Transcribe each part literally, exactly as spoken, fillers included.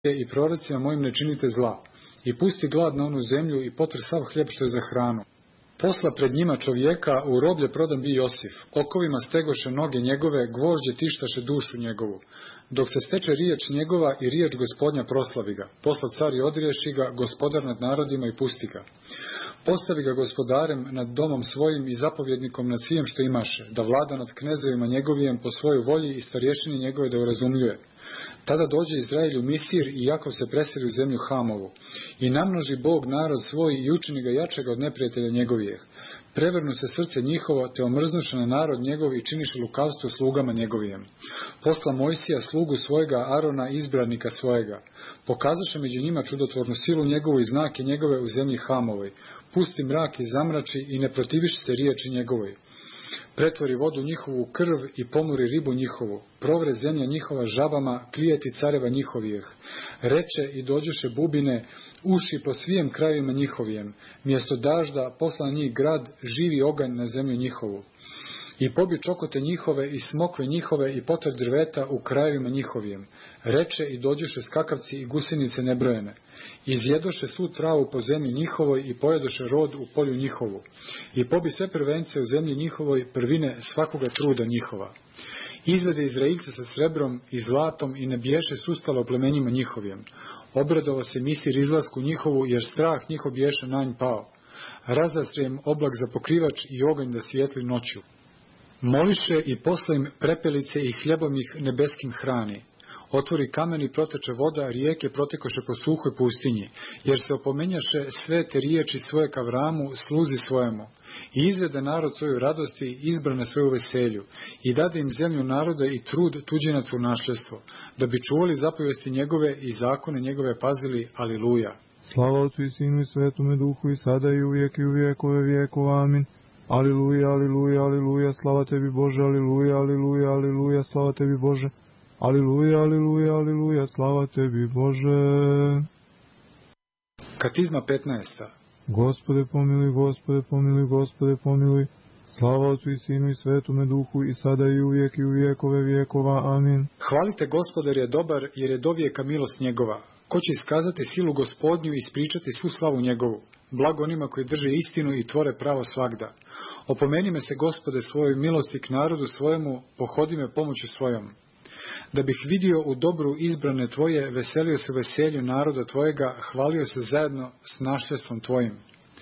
i prorocima mojim ne činite zla, i pusti glad na onu zemlju i potr sav hljeb što je za hranu. Posla pred njima čovjeka, u roblje prodan bi Josif, okovima stegoše noge njegove, gvožđe tištaše dušu njegovu. Dok se steče riječ njegova i riječ Gospodnja proslavi ga, posla car i odriješi ga, gospodar nad narodima i pusti ga. Postavi ga gospodarem nad domom svojim i zapovjednikom nad svijem što imaše, da vlada nad knezovima njegovijem po svojoj volji i starješini njegove da urazumljuje. Tada dođe Izrael u Misir i Jakov se preseli u zemlju Hamovu. I namnoži Bog narod svoj i učini ga jačega od neprijatelja njegovijeh. Prevrnu se srce njihovo, te omrznuše na narod njegov i činiše lukavstvo slugama njegovijem. Posla Mojsija slugu svojega Arona, izbranika svojega. Pokazaše među njima čudotvornu silu njegovu i znake njegove u zemlji Hamovoj. Pusti mrak i zamrači i ne protiviši se riječi njegovoj. Pretvori vodu njihovu u krv i pomori ribu njihovu, provre zemlja njihova žabama, klijeti careva njihovijeh. Reče i dođuše bubine, uši po svijem krajevima njihovijem, mjesto dažda posla njih grad, živi oganj na zemlju njihovu. I pobi čokote njihove i smokve njihove i potr drveta u krajevima njihovijem. Reče i dođuše skakavci i gusenice nebrojene. Izjedoše svu travu po zemlji njihovoj i pojedoše rod u polju njihovu. I pobi sve prvence u zemlji njihovoj, prvine svakoga truda njihova. Izvede Izraelce sa srebrom i zlatom i ne biješe sustalo plemenjima njihovijem. Obradova se Misir izlasku njihovu, jer strah njihov biješe na nj pao. Razastre im oblak za pokrivač i oganj da svijetli noću. Moliše i posla im prepelice i hljebom ih nebeskim hrani. Otvori kamen i proteče voda, rijeke protekoše po suhoj pustinji, jer se opomenjaše sve te riječi svoje Kavramu, sluzi svojemu. I izvede narod svoju radosti, izbrane svoju veselju, i dade im zemlju naroda i trud tuđinaca u nasljedstvo, da bi čuvali zapovesti njegove i zakone njegove pazili. Aliluja. Slava Otcu i Sinu i Svetome Duhu i sada i uvijek i u vijekove vijekova. Amin. Aliluja, aliluja, aliluja, slava tebi Bože, aliluja, aliluja, aliluja, slava tebi Bože. Aliluja, aliluja, aliluja, slava tebi Bože. Katizma petnaesta. Gospode pomiluj, Gospode pomiluj, Gospode pomiluj. Slava Otcu i Sinu i Svetome Duhu i sada i uvijek i u vijekove vijekova. Amin. Hvalite Gospodar je dobar, jer je dovijeka milost njegova. Ko će iskazati silu Gospodnju i ispričati svu slavu njegovu? Blago onima koji drže istinu i tvore pravo svagda. Opomeni me se, Gospode, svojoj milosti k narodu svojemu, pohodi me pomoću svojom. Da bih vidio u dobru izbrane tvoje, veselio se veselju naroda tvojega, hvalio se zajedno s nasljedstvom tvojim.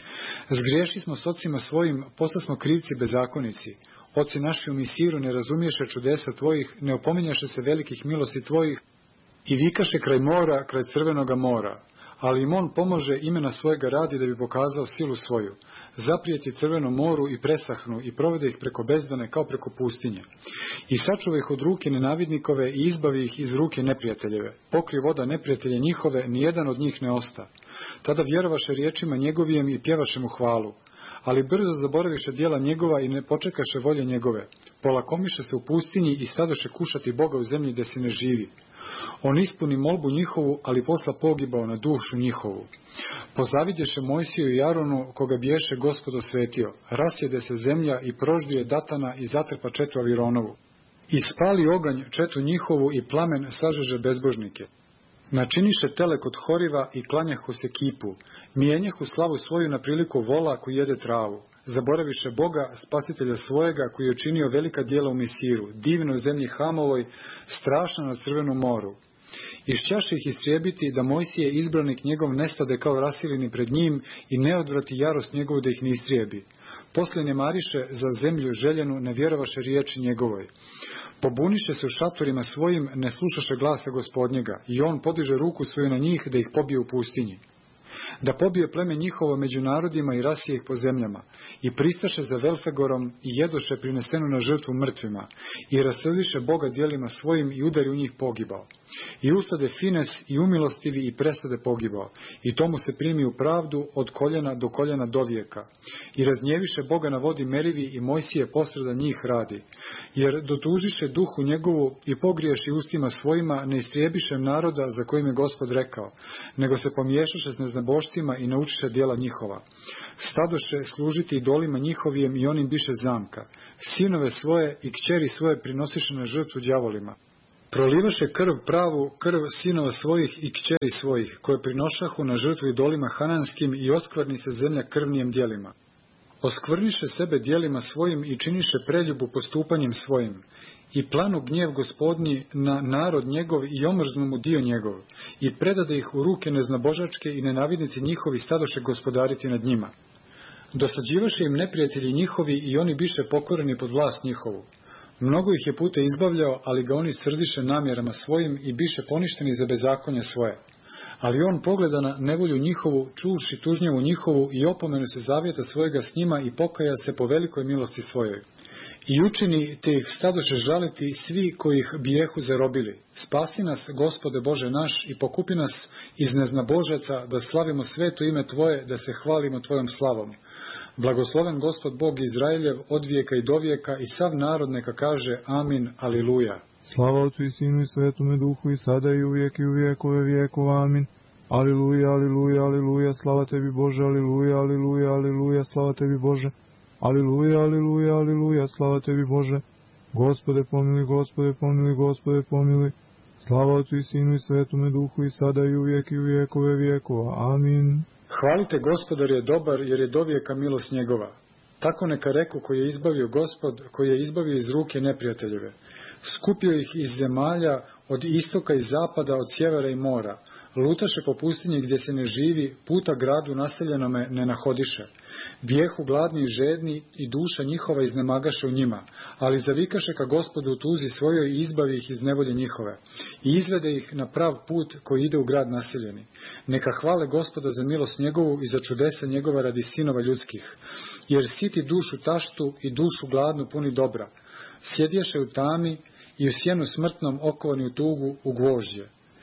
Zgriješi smo s ocima svojim, posta smo krivci bezakonici. Oci naši u Misiru ne razumiješe čudesa tvojih, ne opominjaše se velikih milosti tvojih i vikaše kraj mora, kraj crvenoga mora. Ali im on pomože, imena svojega radi da bi pokazao silu svoju. Zaprijeti crvenom moru i presahnu i provede ih preko bezdane kao preko pustinje. I sačuva ih od ruke nenavidnikove i izbavi ih iz ruke neprijateljeve. Pokri voda neprijatelje njihove, nijedan od njih ne osta. Tada vjerovaše riječima njegovijem i pjevaše mu hvalu. Ali brzo zaboraviše djela njegova i ne počekaše volje njegove. Polakomiše se u pustinji i stadoše kušati Boga u zemlji gdje se ne živi. On ispuni molbu njihovu, ali posla pogibao na dušu njihovu. Pozavidješe Mojsiju i Aronu, koga biješe Gospod osvetio. Rasjede se zemlja i prožduje Datana i zatrpa četu Avironovu. I spali oganj četu njihovu i plamen sažeže bezbožnike. Načiniše telek od horiva i klanjahu se kipu. Mijenjahu slavu svoju na priliku vola koji jede travu. Zaboraviše Boga, spasitelja svojega, koji je činio velika djela u Misiru, divno u zemlji Hamovoj, strašno na crvenom moru. Išćaše ih istrijebiti, da Mojsije izbranik njegov nestade kao rasilini pred njim i ne odvrati jarost njegovu da ih ne istrijebi. Poslije ne mariše za zemlju željenu, ne vjerovaše riječi njegovoj. Pobuniše se u šatorima svojim, ne slušaše glasa Gospodnjega, i on podiže ruku svoju na njih da ih pobije u pustinji. Da pobije pleme njihovo među narodima i rasije ih po zemljama, i pristaše za Velfegorom i jedoše prinesenu na žrtvu mrtvima, i raseliše Boga djelima svojim i udari u njih pogibao. I ustade Fines i umilostivi i presade pogibao, i tomu se primi u pravdu od koljena do koljena dovijeka. I raznjeviše Boga na vodi merivi i Mojsije posreda njih radi, jer dotužiše duhu njegovu i pogriješi ustima svojima, ne istrijebiše naroda za kojim je Gospod rekao, nego se pomiješaše s neznabošcima i naučiše djela njihova. Stadoše služiti idolima njihovijem i onim biše zamka. Sinove svoje i kćeri svoje prinosiše na žrtvu đavolima. Prolivaše krv pravu, krv sinova svojih i kćeri svojih, koje prinošahu na žrtvu idolima hananskim i oskvrni se zemlja krvnijem djelima. Oskvrniše sebe djelima svojim i činiše preljubu postupanjem svojim. I planu gnjev gospodnji na narod njegov i omrznu mu dio njegov. I predade ih u ruke neznabožačke i nenavidnici njihovi stadoše gospodariti nad njima. Dosađivaše im neprijatelji njihovi i oni biše pokoreni pod vlast njihovu. Mnogo ih je puta izbavljao, ali ga oni srdiše namjerama svojim i biše poništeni za bezakonje svoje. Ali on pogleda na nevolju njihovu, čuvši tužnjevu njihovu i opomenu se zavjeta svojega s njima i pokaja se po velikoj milosti svojoj. I učini te ih stadoše žaliti svi koji ih bijehu zarobili. Spasi nas, Gospode Bože naš, i pokupi nas iz neznabožaca, da slavimo sveto ime Tvoje, da se hvalimo Tvojom slavom. Blagosloven Gospod Bog Izraeljev od vijeka i do vijeka, i sav narod neka kaže amin, aliluja. Slava Otcu i Sinu i Svetome Duhu, i sada i uvijek i u vijekove vijekova, amin. Aliluja, aliluja, aliluja, slava Tebi Bože, aliluja, aliluja, aliluja, slava Tebi Bože. Aliluja, aliluja, aliluja, slava Tebi Bože. Gospode pomili, Gospode pomili, Gospode pomili. Slava Otcu i Sinu i Svetome Duhu, i sada i uvijek i u vijekove vijekova, amin. Hvalite Gospodar je dobar, jer je dovijeka milost njegova. Tako neka reku koji je izbavio Gospod, koji je izbavio iz ruke neprijateljeve. Skupio ih iz zemalja, od istoka i zapada, od sjevera i mora. Lutaše po pustinji gdje se ne živi, puta gradu naseljenome ne nahodiše. Bijehu gladni i žedni i duša njihova iznemagaše u njima, ali zavikaše ka Gospodu u tuzi svojoj i izbavi ih iz nevolje njihove. I izvede ih na prav put koji ide u grad naseljeni. Neka hvale Gospoda za milost njegovu i za čudesa njegova radi sinova ljudskih. Jer siti dušu taštu i dušu gladnu puni dobra. Sjedješe u tami i u sjenu smrtnom okovani u tugu u gvožđe.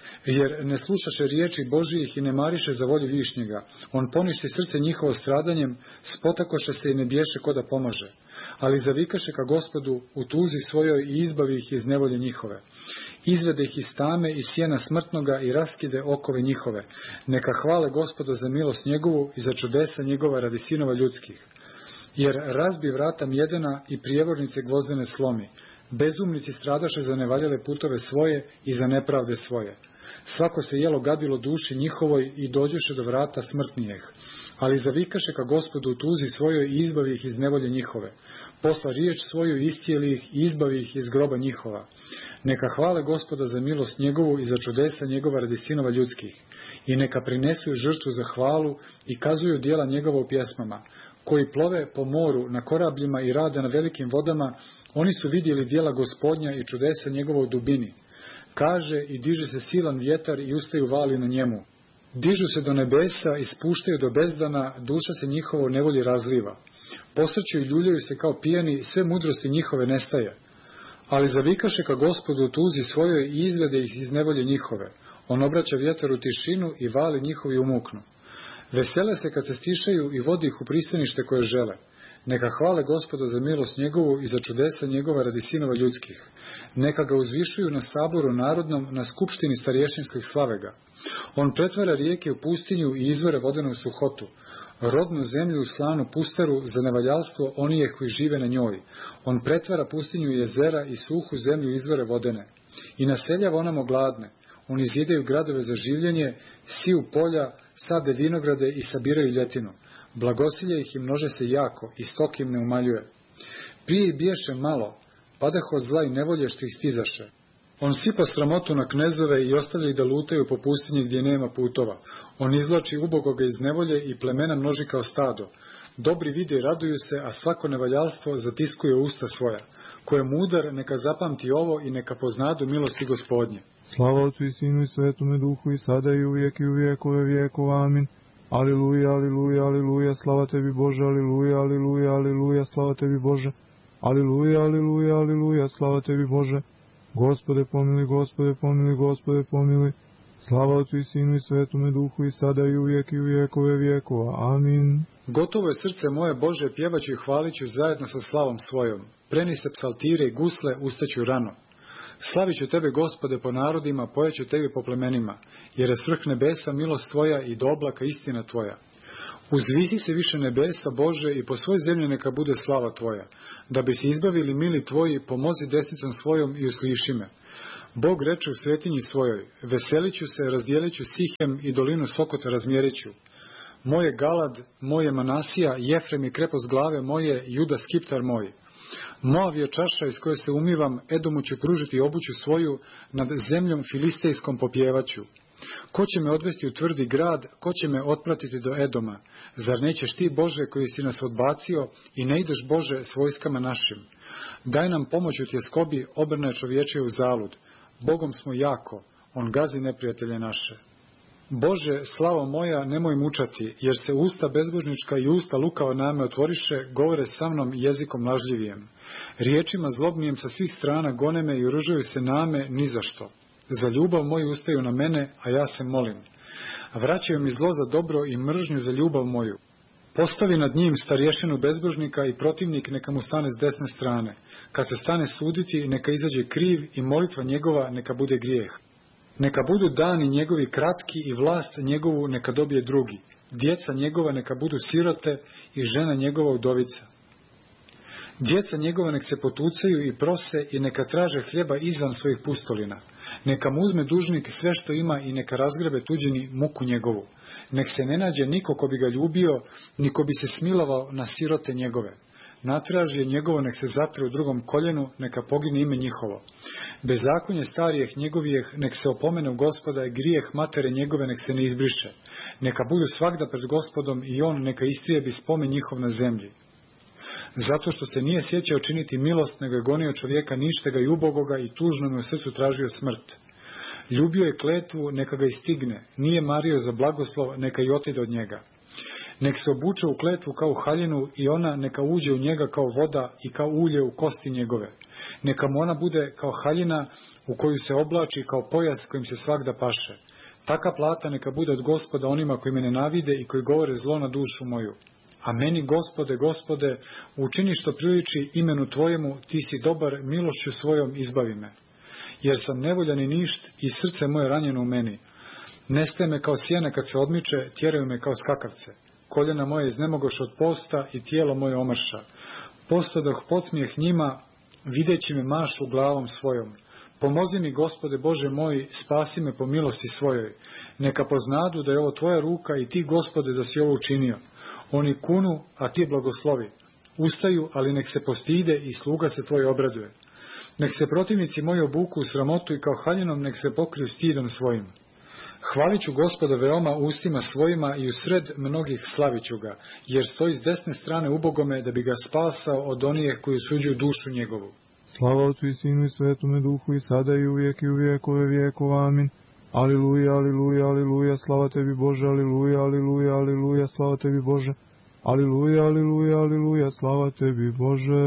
Jer ne slušaše riječi Božijih i ne mariše za volju višnjega. On poništi srce njihovo stradanjem, spotakoše se i ne bješe ko da pomaže. Ali zavikaše ka Gospodu u tuzi svojoj i izbavi ih iz nevolje njihove. Izvede ih iz tame i sjena smrtnoga i raskide okove njihove. Neka hvale Gospoda za milost njegovu i za čudesa njegova radi sinova ljudskih. Jer razbi vrata mjedena i prijevornice gvozdene slomi. Bezumnici stradaše za nevaljale putove svoje i za nepravde svoje. Svako se jelo gadilo duši njihovoj i dođeše do vrata smrtnijeh. Ali zavikaše ka Gospodu u tuzi svojoj i izbavi ih iz nevolje njihove. Posla riječ svoju iscijeli ih i izbavi ih iz groba njihova. Neka hvale Gospoda za milost njegovu i za čudesa njegova radi sinova ljudskih. I neka prinesu žrtvu za hvalu i kazuju djela njegova u pjesmama. Koji plove po moru na korabljima i rade na velikim vodama, oni su vidjeli djela Gospodnja i čudesa njegova u dubini. Kaže i diže se silan vjetar i ustaju vali na njemu. Dižu se do nebesa i spuštaju do bezdana, duša se njihova u nevolji razliva. Posrću i ljuljaju se kao pijani, sve mudrosti njihove nestaje. Ali zavikaše ka Gospodu u tuzi svojoj i izvede ih iz nevolje njihove. On obraća vjetar u tišinu i vali njihovi umuknu. Vesele se kad se stišaju i vodi ih u pristanište koje žele. Neka hvale Gospoda za milost njegovu i za čudesa njegova radi sinova ljudskih. Neka ga uzvišuju na saboru narodnom, na skupštini starješinskih slavega. On pretvara rijeke u pustinju i izvore vodenu suhotu. Rodnu zemlju u slanu pustaru za nevaljalstvo onije koji žive na njoj. On pretvara pustinju jezera i suhu zemlju izvore vodene. I naseljava onamo gladne. Oni zidaju gradove za življenje, siju polja, sade vinograde i sabiraju ljetinu. Blagosilje ih i množe se jako, i stok im ne umaljuje. Prije ih biješe malo, padaho od zla i nevolje što ih stizaše. On sipa sramotu na knezove i ostavlja ih da lutaju po pustinji gdje nema putova. On izvlači ubogoga iz nevolje i plemena množi kao stado. Dobri vide i raduju se, a svako nevaljalstvo zatiskuje usta svoja. Ko je mudar, neka zapamti ovo i neka poznadu milosti Gospodnje. Slava Otcu i Sinu i Svetome Duhu, i sada i uvijek i u vijekove vijekova, amin. Aliluja, aliluja, aliluja, slava Tebi Bože, aliluja, aliluja, aliluja, slava Tebi Bože. Aliluja, aliluja, aliluja, slava Tebi Bože. Gospode pomili, Gospode pomili, Gospode pomili. Slava Otcu i Sinu i Svetome Duhu, i sada i uvijek i u vijekove vijekova, amin. Gotovo je srce moje Bože, pjevaću i hvaliću zajedno sa slavom svojom. Preni se psaltire i gusle, ustaću rano. Slavit ću Tebe, Gospode, po narodima, pojeću Tebi po plemenima, jer je svrh nebesa milost Tvoja i do oblaka istina Tvoja. Uzvisi se više nebesa, Bože, i po svoj zemlji neka bude slava Tvoja. Da bi se izbavili mili Tvoji, pomozi desnicom svojom i usliši me. Bog reče u svetinji svojoj, veseliću se, razdjeliću Sihem i dolinu Sokota razmjeriću. Moje Galad, moje Manasija, Jefrem i krepost glave moje, Juda skiptar moj. Moav je čaša iz koje se umivam, Edomu ću pružiti obuću svoju, nad zemljom filistejskom popjevaću. Ko će me odvesti u tvrdi grad, ko će me otpratiti do Edoma? Zar nećeš ti, Bože, koji si nas odbacio, i ne ideš, Bože, s vojskama našim? Daj nam pomoć u tjeskobi, obrne čovječe u zalud. Bogom smo jako, on gazi neprijatelje naše. Bože, slavo moja, nemoj mučati, jer se usta bezbožnička i usta lukava name otvoriše, govore sa mnom jezikom lažljivijem. Riječima zlobnijem sa svih strana gone me i uružuju se name ni za što. Za ljubav moju ustaju na mene, a ja se molim. Vraćaju mi zlo za dobro i mržnju za ljubav moju. Postavi nad njim starješinu bezbožnika i protivnik neka mu stane s desne strane. Kad se stane suditi, neka izađe kriv i molitva njegova neka bude grijeh. Neka budu dani njegovi kratki i vlast njegovu neka dobije drugi. Djeca njegova neka budu sirote i žena njegova udovica. Djeca njegova nek se potucaju i prose i neka traže hljeba izvan svojih pustolina. Neka mu uzme dužnik sve što ima i neka razgrebe tuđini muku njegovu. Nek se ne nađe niko ko bi ga ljubio, niko bi se smilovao na sirote njegove. Natražje njegovo nek se zatre u drugom koljenu, neka pogine ime njihovo. Bezakonje starijeh njegovijeh nek se opomene u Gospoda i grijeh matere njegove nek se ne izbriše. Neka budu svagda pred Gospodom i on neka istrijebi spomen njihov na zemlji. Zato što se nije sjećao činiti milost, nego je gonio čovjeka ništega i ubogoga i tužno mu u srcu tražio smrt. Ljubio je kletvu, neka ga istigne, nije mario za blagoslov, neka i otide od njega. Nek se obuče u kletvu kao u haljinu i ona neka uđe u njega kao voda i kao ulje u kosti njegove. Neka mu ona bude kao haljina u koju se oblači kao pojas kojim se svagda paše. Taka plata neka bude od Gospoda onima koji me nenavide i koji govore zlo na dušu moju. A meni, Gospode, Gospode, učini što priliči imenu Tvojemu, Ti si dobar, milošću svojom izbavi me. Jer sam nevoljan i ništ i srce moje ranjeno u meni. Nestaje me kao sjene kad se odmiče, tjeraju me kao skakavce. Koljena moje iznemogoš od posta i tijelo moje omrša. Postadoh podsmijeh njima, videći me mašu glavom svojom. Pomozi mi, Gospode Bože moj, spasi me po milosti svojoj. Neka poznadu da je ovo Tvoja ruka i Ti, Gospode, da si ovo učinio. Oni kunu, a Ti blagoslovi. Ustaju, ali nek se postide i sluga se Tvoj obraduje. Nek se protivnici moji obuku u sramotu i kao haljinom nek se pokriju stidom svojim. Hvalit ću Gospoda veoma ustima svojima i usred mnogih slavit ću ga, jer stoji s desne strane ubogome da bi ga spasao od onih koji suđuju dušu njegovu. Slava Otcu i Sinu i Svetome Duhu i sada i uvijek i u vijekove vijekova. Amin. Aliluja, aliluja, aliluja, slava Tebi Bože, aliluja, aliluja, aliluja, slava Tebi Bože. Aliluja, aliluja, aliluja, slava Tebi Bože.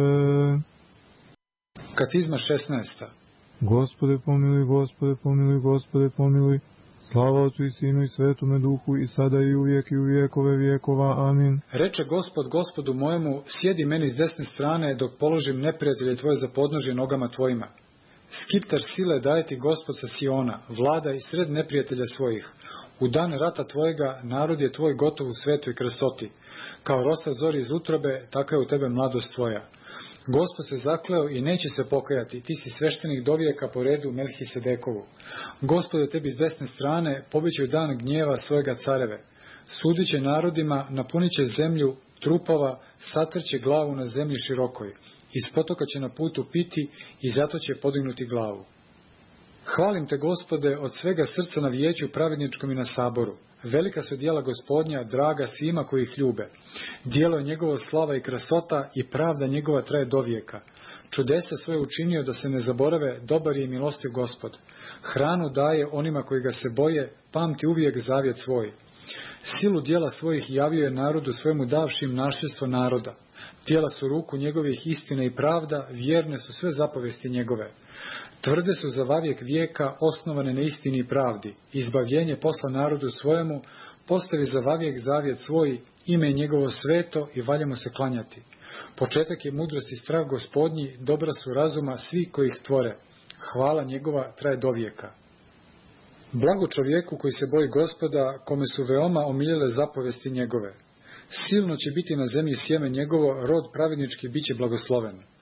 Katizma šesnaesta. Gospode pomiluj, Gospode pomiluj, Gospode pomiluj. Slava Otcu i Sinu i Svetome Duhu i sada i uvijek i u vijekove vijekova. Amin. Reče Gospod Gospodu mojemu, sjedi meni s desne strane dok položim neprijatelje Tvoje za podnožje nogama Tvojima. Skiptar sile daje Ti Gospod sa Siona, vlada i sred neprijatelja svojih. U dan rata Tvojega narod je Tvoj gotov u svetu i krasoti. Kao rosa zori iz utrobe, taka je u Tebe mladost Tvoja. Gospod se zakleo i neće se pokajati, Ti si sveštenik dovijeka po redu Melhisedekovu. Gospode, Tebi s desne strane pobiće dan gnjeva svojega careve. Sudit će narodima, napunit će zemlju trupova, satrće glavu na zemlji širokoj. Iz potoka će na putu piti i zato će podignuti glavu. Hvalim Te, Gospode, od svega srca na vijeću pravedničkom i na saboru. Velika su djela Gospodnja, draga svima koji ih ljube. Djelo je njegovo slava i krasota i pravda njegova traje dovijeka. Čudesa svoje učinio da se ne zaborave, dobar je i milostiv Gospod. Hranu daje onima koji ga se boje, pamti uvijek zavjet svoj. Silu djela svojih javio je narodu svojemu davšim nasljedstvo naroda. Tijela su ruku njegovih istina i pravda, vjerne su sve zapovesti njegove. Tvrde su za vavijek vijeka, osnovane na istini i pravdi. Izbavljenje posla narodu svojemu, postavi za vavijek zavjet svoj, ime je njegovo sveto i valja mu se klanjati. Početak je mudrost i strah Gospodnji, dobra su razuma svi koji ih tvore. Hvala njegova traje dovijeka. Blago čovjeku koji se boji Gospoda, kome su veoma omiljele zapovesti njegove. Silno će biti na zemlji sjeme njegovo, rod pravednički bit će blagosloven.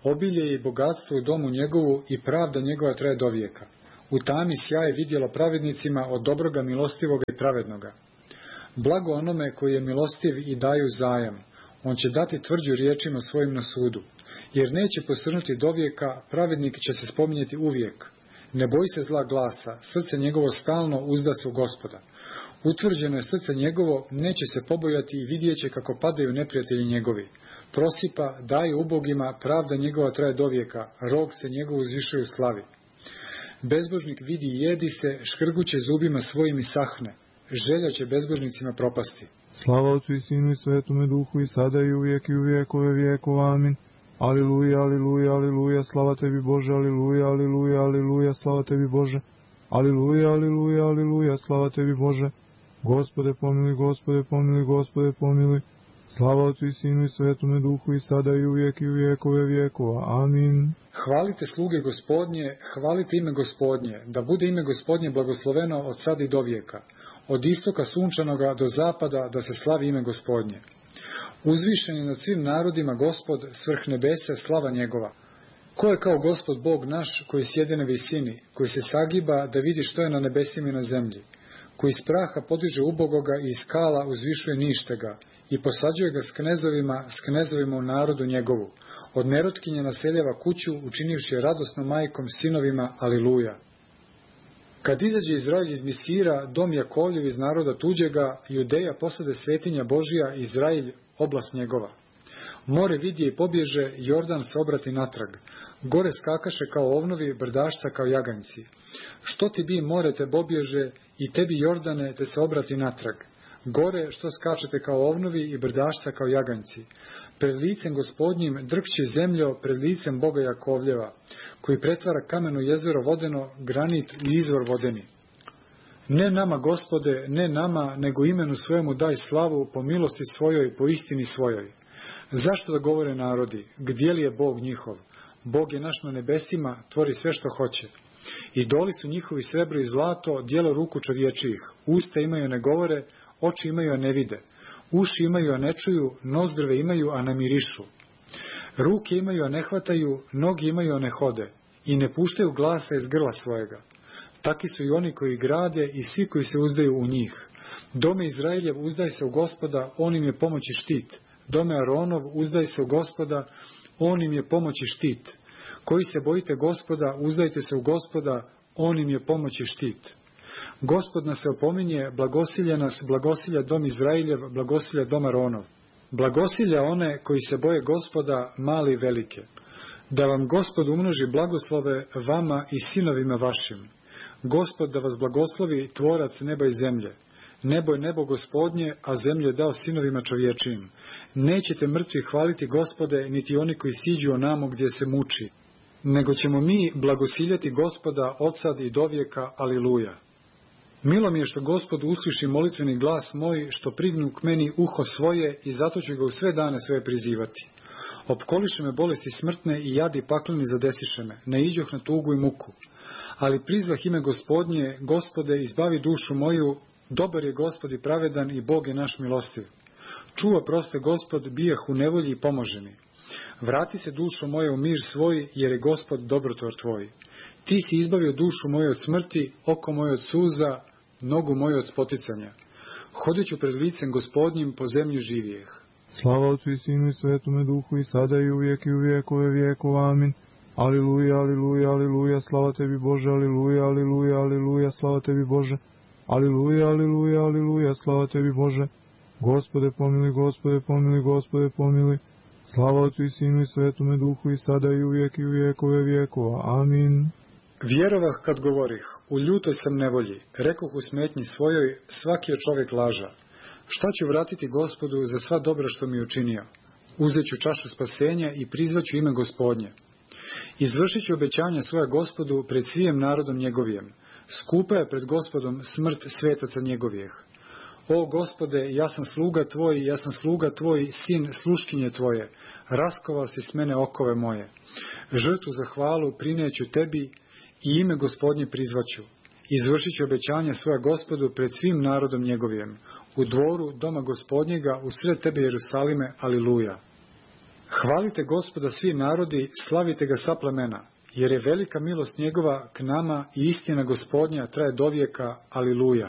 Obilje i bogatstvo u domu njegovu i pravda njegova traje do vijeka. U tami sjaje vidjelo pravednicima od dobroga, milostivoga i pravednoga. Blago onome koji je milostiv i daju zajam. On će dati tvrđu riječima svojim na sudu. Jer neće posrnuti do vijeka, pravednik će se spominjati uvijek. Ne boji se zla glasa, srce njegovo stalno uzda se u Gospoda. Utvrđeno je srce njegovo, neće se pobojati i vidjet će kako padaju neprijatelji njegovi. Prosipa, daje ubogima, pravda njegova traje do vijeka, rog se njegov uzvišuje u slavi. Bezbožnik vidi i jedi se, škrguće zubima svojim i sahne. Želja će bezbožnicima propasti. Slava Otcu i Sinu i Svetome Duhu i sada i uvijek i u vijekove vijekova. Amin. Aliluja, aliluja, aliluja, slava tebi Bože, aliluja, aliluja, aliluja, slava tebi Bože. Aliluja, aliluja, aliluja, slava tebi Bože. Gospode pomiluj, Gospode pomiluj, Gospode pomiluj. Slava Otcu i Sinu i Svetome Duhu i sada i uvijek i u vijekove vijekova. Amin. Hvalite sluge Gospodnje, hvalite ime Gospodnje, da bude ime Gospodnje blagosloveno od sada i do vijeka. Od istoka sunčanoga do zapada da se slavi ime Gospodnje. Uzvišen je nad svim narodima Gospod, svrh nebesa, slava njegova. Ko je kao Gospod Bog naš, koji sjede na visini, koji se sagiba da vidi što je na nebesima i na zemlji, koji iz praha podiže ubogoga i iz skala uzvišuje ništega i posađuje ga s knezovima, s knezovima u narodu njegovu. Od nerotkinje naseljava kuću, učinivši je radosno majkom, sinovima, aliluja. Kad izađe Izrael iz Misira, dom Jakovljev iz naroda tuđega, Judeja posade svetinja Božija, Izrael oblast njegova. More vidje i pobježe, Jordan se obrati natrag. Gore skakaše kao ovnovi, brdašca kao jaganjci. Što ti bi more te pobježe i tebi Jordane te se obrati natrag. Gore što skačete kao ovnovi i brdašca kao jaganjci. Pred licem Gospodnjim drkće zemljo, pred licem Boga Jakovljeva, koji pretvara kameno jezero vodeno, granit i izvor vodeni. Ne nama, Gospode, ne nama, nego imenu svojemu daj slavu, po milosti svojoj, po istini svojoj. Zašto da govore narodi, gdje li je Bog njihov? Bog je naš na nebesima, tvori sve što hoće. Idoli su njihovi srebro i zlato, djelo ruku čovječijih. Usta imaju, a ne govore, oči imaju, a ne vide. Uši imaju, a ne čuju, nozdrve imaju, a ne mirišu. Ruke imaju, a ne hvataju, noge imaju, a ne hode. I ne puštaju glasa iz grla svojega. Taki su i oni koji grade i svi koji se uzdaju u njih. Dome Izraeljev, uzdaj se u Gospoda, on im je pomoć i štit. Dome Aronov, uzdaj se u Gospoda, on im je pomoć i štit. Koji se bojite Gospoda, uzdajte se u Gospoda, on im je pomoć i štit. Gospod nas se opominje, blagosilja nas, blagosilja dom Izraeljev, blagosilja dom Aronov. Blagosilja one koji se boje Gospoda, mali i velike. Da vam Gospod umnoži blagoslove vama i sinovima vašim. Gospod da vas blagoslovi, tvorac neba i zemlje. Nebo je nebo Gospodnje, a zemlju je dao sinovima čovječijim. Nećete mrtvi hvaliti Gospode, niti oni koji siđu onamo gdje se muči. Nego ćemo mi blagosiljati Gospoda od sad i do vijeka, aliluja. Milo mi je što Gospod usliši molitveni glas moj, što prignu k meni uho svoje i zato ću ga u sve dane svoje prizivati. Opkoliše me bolesti smrtne i jadi pakleni zadesiše me, ne iđoh na tugu i muku. Ali prizvah ime Gospodnje, Gospode, izbavi dušu moju, dobar je Gospod i pravedan i Bog je naš milostiv. Čuva proste Gospod, bijah u nevolji i pomože mi. Vrati se dušo moje u mir svoj, jer je Gospod dobrotvor tvoj. Ti si izbavio dušu moju od smrti, oko moje od suza, nogu moju od spoticanja. Hodit ću pred licem Gospodnjim po zemlji živijeh. Slava Otcu i Sinu i Svetome Duhu i sada i uvijek i u vijekove vijekova. Amin. Aliluja, aliluja, aliluja, slava tebi Bože, aliluja, aliluja, aliluja, slava tebi Bože. Aliluja, aliluja, aliluja, slava tebi Bože. Gospode pomiluj, Gospode pomiluj, Gospode pomiluj. Slava Otcu i Sinu i Svetome Duhu i sada i uvijek i u vijekove vijekova. Amin. Vjerovah kad govorih, u ljutoj sam nevolji, rekoh u smetnji svojoj, svaki je čovjek laža. Šta ću vratiti Gospodu za sva dobra što mi je učinio? Uzet ću čašu spasenja i prizvaću ime Gospodnje. Izvršit ću obećanja svoja Gospodu pred svijem narodom njegovijem. Skupa je pred Gospodom smrt svetaca njegovijeh. O Gospode, ja sam sluga tvoj, ja sam sluga tvoj, sin sluškinje tvoje. Raskovao si s mene okove moje. Žrtvu za hvalu prineću tebi i ime Gospodnje prizvaću. Izvršit ću obećanja svoja Gospodu pred svim narodom njegovijem. U dvoru doma Gospodnjega, usred tebe Jerusalime, aliluja. Hvalite Gospoda svi narodi, slavite ga sva plemena, jer je velika milost njegova k nama i istina Gospodnja traje dovijeka. Aliluja.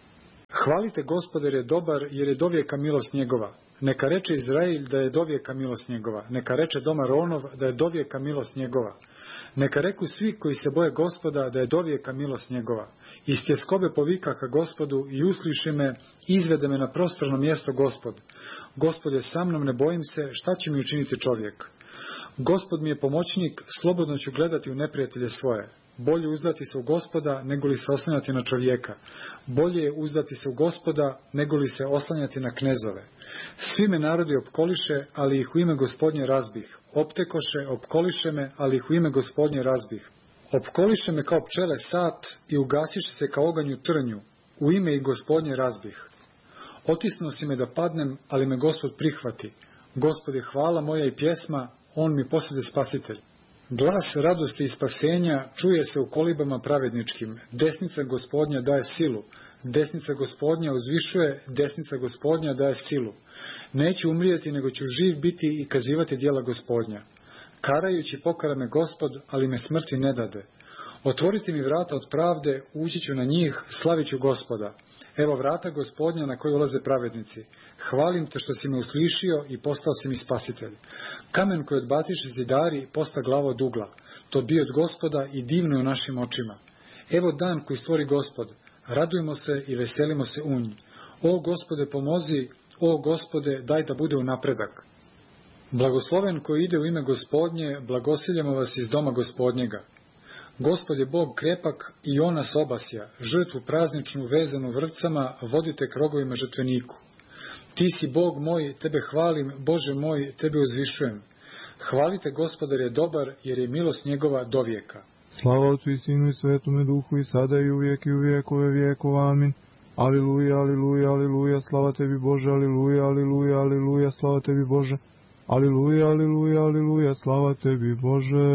Hvalite Gospoda jer je dobar, jer je dovijeka milost njegova. Neka reče Izrael da je dovijeka milost njegova. Neka reče dom Aronov da je dovijeka milost njegova. Neka reku svi koji se boje Gospoda da je dovijeka milost njegova. Iz tjeskobe povika ka Gospodu i usliši me, izvede me na prostorno mjesto Gospod. Gospod je sa mnom, ne bojim se, šta će mi učiniti čovjek? Gospod mi je pomoćnik, slobodno ću gledati u neprijatelje svoje. Bolje uzdati se u Gospoda, nego li se oslanjati na čovjeka. Bolje je uzdati se u Gospoda, nego li se oslanjati na knezove. Svi me narodi opkoliše, ali ih u ime Gospodnje razbih. Optekoše, opkoliše me, ali ih u ime Gospodnje razbih. Opkoliše me kao pčele sat i ugasiše se kao oganj u trnju. U ime i Gospodnje razbih. Otisnuo si me da padnem, ali me Gospod prihvati. Gospod je hvala moja i pjesma, on mi posade spasitelj. Glas radosti i spasenja čuje se u kolibama pravedničkim. Desnica Gospodnja daje silu. Desnica Gospodnja uzvišuje, desnica Gospodnja daje silu. Neću umrijeti, nego ću živ biti i kazivati djela Gospodnja. Karajući pokara me Gospod, ali me smrti ne dade. Otvorite mi vrata od pravde, ući ću na njih, slavit ću Gospoda. Evo vrata Gospodnja na koje ulaze pravednici. Hvalim te što si me uslišio i postao si mi spasitelj. Kamen koji odbaciše zidari posta glava od ugla. To bi od Gospoda i divno je u našim očima. Evo dan koji stvori Gospod. Radujmo se i veselimo se u nj. O Gospode pomozi, o Gospode daj da bude u napredak. Blagosloven koji ide u ime Gospodnje, blagosiljamo vas iz doma Gospodnjega. Gospod je Bog krepak i on nas obasja, žrtvu prazničnu vezanu vrpcama, vodite k rogovima žrtveniku. Ti si Bog moj, tebe hvalim, Bože moj, tebe uzvišujem. Hvalite Gospodar je dobar, jer je milost njegova dovijeka. Slava Otcu i Sinu i Svetome Duhu i sada i uvijek i u vijekove vijekova. Amin. Aliluja, aliluja, aliluja, slava tebi Bože, aliluja, aliluja, aliluja, slava tebi Bože. Aliluja, aliluja, aliluja, slava tebi Bože.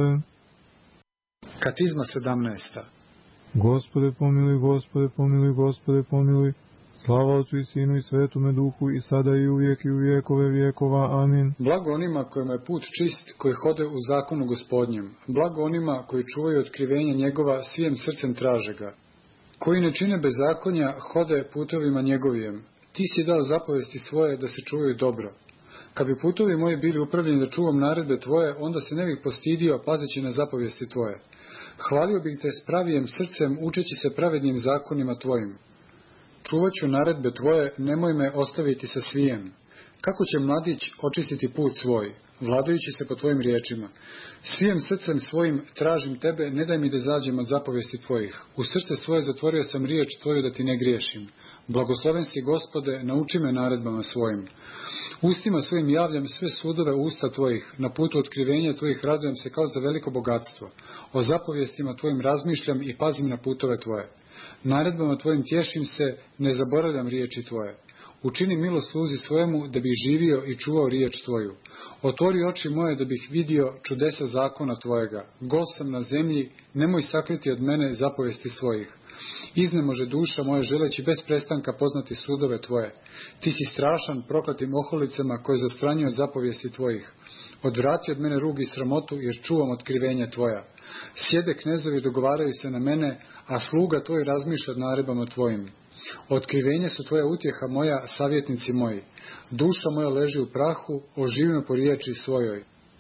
Katizma sedamnaesta. Gospode pomiluj, Gospode pomiluj, Gospode pomiluj. Slava Otcu i Sinu i Svetome Duhu i sada i uvijek i u vijekove vijekova. Amin. Blago onima kojima je put čist, koji hode u zakonu Gospodnjem. Blago onima koji čuvaju otkrivenja njegova, svijem srcem traže ga. Koji ne čine bezakonja, hode putovima njegovijem. Ti si dao zapovesti svoje da se čuvaju dobro. Kad bi putovi moji bili upravljeni da čuvam naredbe tvoje, onda se ne bih postidio pazeći na zapovesti tvoje. Hvalio bih te s pravijem srcem, učeći se pravednim zakonima tvojim. Čuvat ću naredbe tvoje, nemoj me ostaviti sa svijem. Kako će mladić očistiti put svoj, vladajući se po tvojim riječima? Svijem srcem svojim tražim tebe, ne daj mi da zađem od zapovesti tvojih. U srce svoje zatvorio sam riječ tvoju da ti ne griješim. Blagosloven si Gospode, nauči me naredbama svojim. Ustima svojim javljam sve sudove usta tvojih, na putu otkrivenja tvojih radujem se kao za veliko bogatstvo. O zapovjestima tvojim razmišljam i pazim na putove tvoje. Naredbama tvojim tješim se, ne zaboravljam riječi tvoje. Učini milost sluzi svojemu da bih živio i čuvao riječ tvoju. Otvori oči moje da bih vidio čudesa zakona tvojega. Gost sam na zemlji, nemoj sakriti od mene zapovesti svojih. Iznemože duša moja želeći bez prestanka poznati sudove tvoje. Ti si strašan proklatim oholicama koje zastranjuju od zapovijesti tvojih. Odvrati od mene rug i sramotu jer čuvam otkrivenja tvoja. Sjede knezovi dogovaraju se na mene, a sluga tvoj razmišlja nad naredbama tvojim. Otkrivenje su tvoja utjeha moja, savjetnici moji. Duša moja leži u prahu, oživi me po riječi svojoj.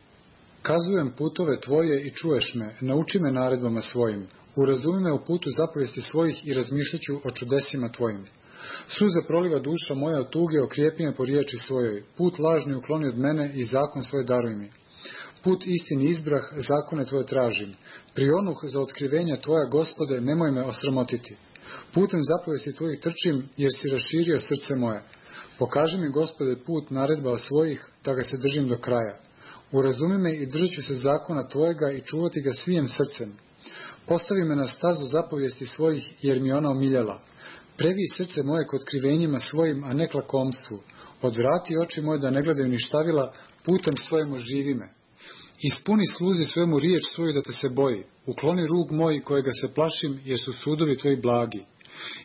Kazujem putove tvoje i čuješ me, nauči me naredbama svojim. Urazumi me u putu zapovijesti svojih i razmišljaću o čudesima tvojim. Suza proliva duša moja od tuge, okrijepi me po riječi svojoj. Put lažni ukloni od mene i zakon svoj daruj mi. Put istini izbrah, zakone tvoje tražim. Prionuh za otkrivenja tvoja, Gospode, nemoj me osramotiti. Putem zapovijesti tvojih trčim, jer si raširio srce moje. Pokaži mi, Gospode, put naredba svojih, da ga se držim do kraja. Urazumi me i držat ću se zakona tvojega i čuvati ga svijem srcem. Postavi me na stazu zapovijesti svojih, jer mi je ona omiljala. Previ srce moje k otkrivenjima svojim, a ne k lakomstvu. Odvrati oči moje da ne gledaju ništavila, putem svojemu živi me. Ispuni sluzi svojemu riječ svoju da te se boji. Ukloni rug moj kojega se plašim, jer su sudovi tvoji blagi.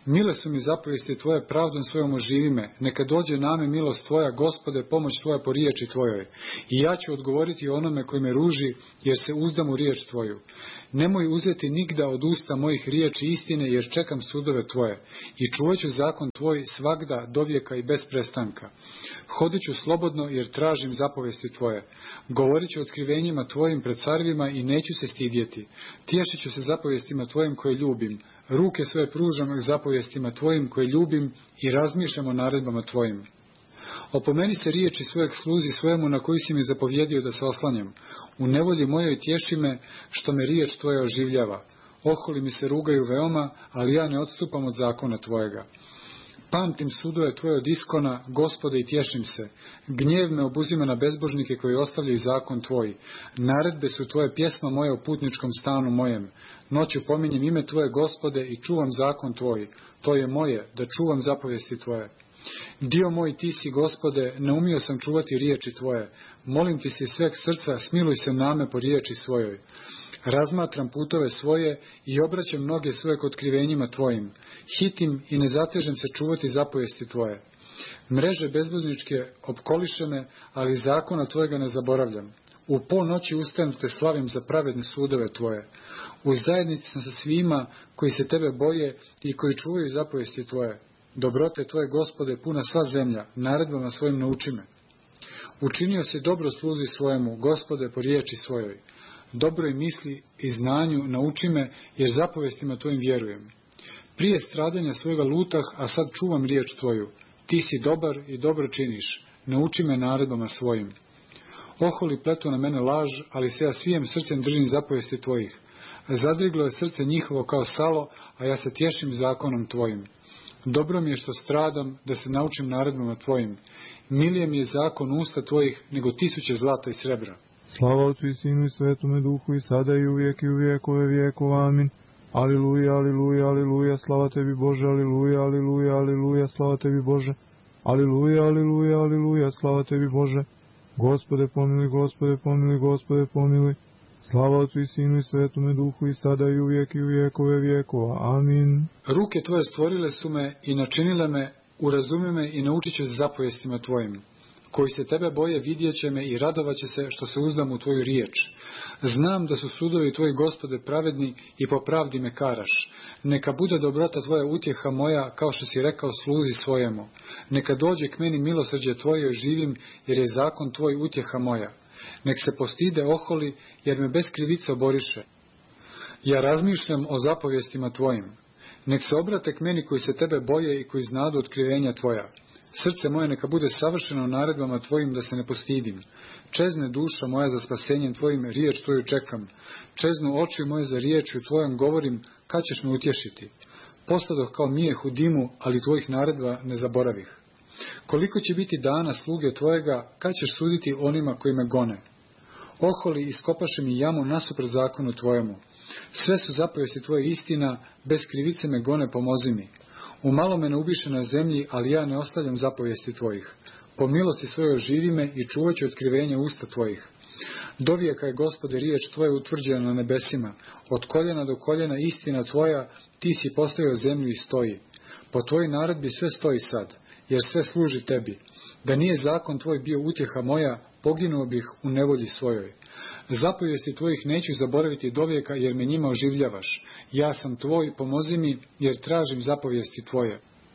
Mile su mi zapovijesti tvoje, pravdom svojom oživi me. Neka dođe name milost tvoja, Gospode, pomoć tvoja po riječi tvojoj. I ja ću odgovoriti onome koji me ruži, jer se uzdam u riječ tvoju. Nemoj uzeti nigda od usta mojih riječi istine, jer čekam sudove tvoje. I čuvat ću zakon tvoj svagda, dovijeka i bez prestanka. Hodit ću slobodno, jer tražim zapovijesti tvoje. Govorit ću otkrivenjima tvojim pred carevima i neću se stidjeti. Tješit ću se zapovjestima tvojim koje ljubim. Ruke svoje pružam zapovjestima tvojim koje ljubim i razmišljam o naredbama tvojim. Opomeni se riječi svojeg sluzi svojemu na koji si mi zapovjedio da se oslanjam. U nevolji mojoj tješi me, što me riječ tvoja oživljava. Oholi mi se rugaju veoma, ali ja ne odstupam od zakona tvojega. Pamtim sudove tvoje od iskona, Gospode, i tješim se. Gnjev me obuzima na bezbožnike koji ostavljaju zakon tvoj. Naredbe su tvoje, pjesma moja u putničkom stanu mojem. Noću pominjem ime tvoje, Gospode, i čuvam zakon tvoj. To je moje, da čuvam zapovijesti tvoje. Dio moj ti si, Gospode, ne umio sam čuvati riječi tvoje. Molim ti se iz sveg srca, smiluj se name po riječi svojoj. Razmatram putove svoje i obraćam noge svoje k otkrivenjima tvojim. Hitim i ne zatežem se čuvati zapovijesti tvoje. Mreže bezbožničke opkoliše me, ali zakona tvojega ne zaboravljam. U pol noći ustajem te slavim za pravedne sudove tvoje. U zajednici sam sa svima koji se tebe boje i koji čuvaju zapovijesti tvoje. Dobrote tvoje, Gospode, puna sva zemlja, naredbama svojim nauči me. Učinio si dobro sluzi svojemu, Gospode, po riječi svojoj. Dobroj misli i znanju nauči me, jer zapovjestima tvojim vjerujem. Prije stradanja svojega lutah, a sad čuvam riječ tvoju. Ti si dobar i dobro činiš, nauči me naredbama svojim. Oholi pletu na mene laž, ali se ja svijem srcem držim zapovijesti tvojih. Zadriglo je srce njihovo kao salo, a ja se tješim zakonom tvojim. Dobro mi je što stradam, da se naučim naredbama tvojim. Milije mi je zakon usta tvojih, nego tisuće zlata i srebra. Slava Otcu i Sinu i Svetome Duhu, i sada i uvijek i u vijekove vijekova. Amin. Aliluja, aliluja, aliluja, slava tebi Bože, aliluja, aliluja, aliluja, slava tebi Bože. Aliluja, aliluja, aliluja, slava tebi Bože. Gospode pomiluj, Gospode pomiluj, Gospode pomiluj. Slava Otcu i Sinu i Svetome Duhu, i sada i uvijek i u vijekove vijekova. Amin. Ruke tvoje stvorile su me i načinile me, urazumi me i naučit ću zapovjestima tvojim. Koji se tebe boje vidjet će me i radovat će se što se uzdam u tvoju riječ. Znam da su sudovi tvoji, Gospode, pravedni i po pravdi me karaš. Neka bude dobrota tvoja utjeha moja, kao što si rekao sluzi svojemu. Neka dođe k meni milosrđe tvoje i živim, jer je zakon tvoj utjeha moja. Nek se postide oholi, jer me bez krivice oboriše. Ja razmišljam o zapovjestima tvojim. Nek se obrate k meni koji se tebe boje i koji znadu otkrivenja tvoja. Srce moje neka bude savršeno naredbama tvojim, da se ne postidim. Čezne duša moja za spasenjem tvojim, riječ tvoju čekam. Čeznu oči moje za riječju tvojom govorim, kad ćeš me utješiti. Posladoh kao mijeh u dimu, ali tvojih naredba ne zaboravih. Koliko će biti dana sluge tvojega, kad ćeš suditi onima koji me gone? Oholi, iskopaše mi jamu nasuprot zakonu tvojemu. Sve su zapovijesti tvoje istina, bez krivice me gone, pomozi mi. U malo me ne ubiše na zemlji, ali ja ne ostavljam zapovijesti tvojih. Po milosti svojoj živi me i čuvat ću otkrivenje usta tvojih. Dovijeka je, Gospode, riječ tvoja utvrđena na nebesima. Od koljena do koljena istina tvoja, ti si postavio zemlju i stoji. Po tvojoj naredbi sve stoji sad, jer sve služi tebi. Da nije zakon tvoj bio utjeha moja, poginuo bih u nevolji svojoj. Zapovijesti tvojih neću zaboraviti dovijeka, jer me njima oživljavaš. Ja sam tvoj, pomozi mi, jer tražim zapovijesti tvoje.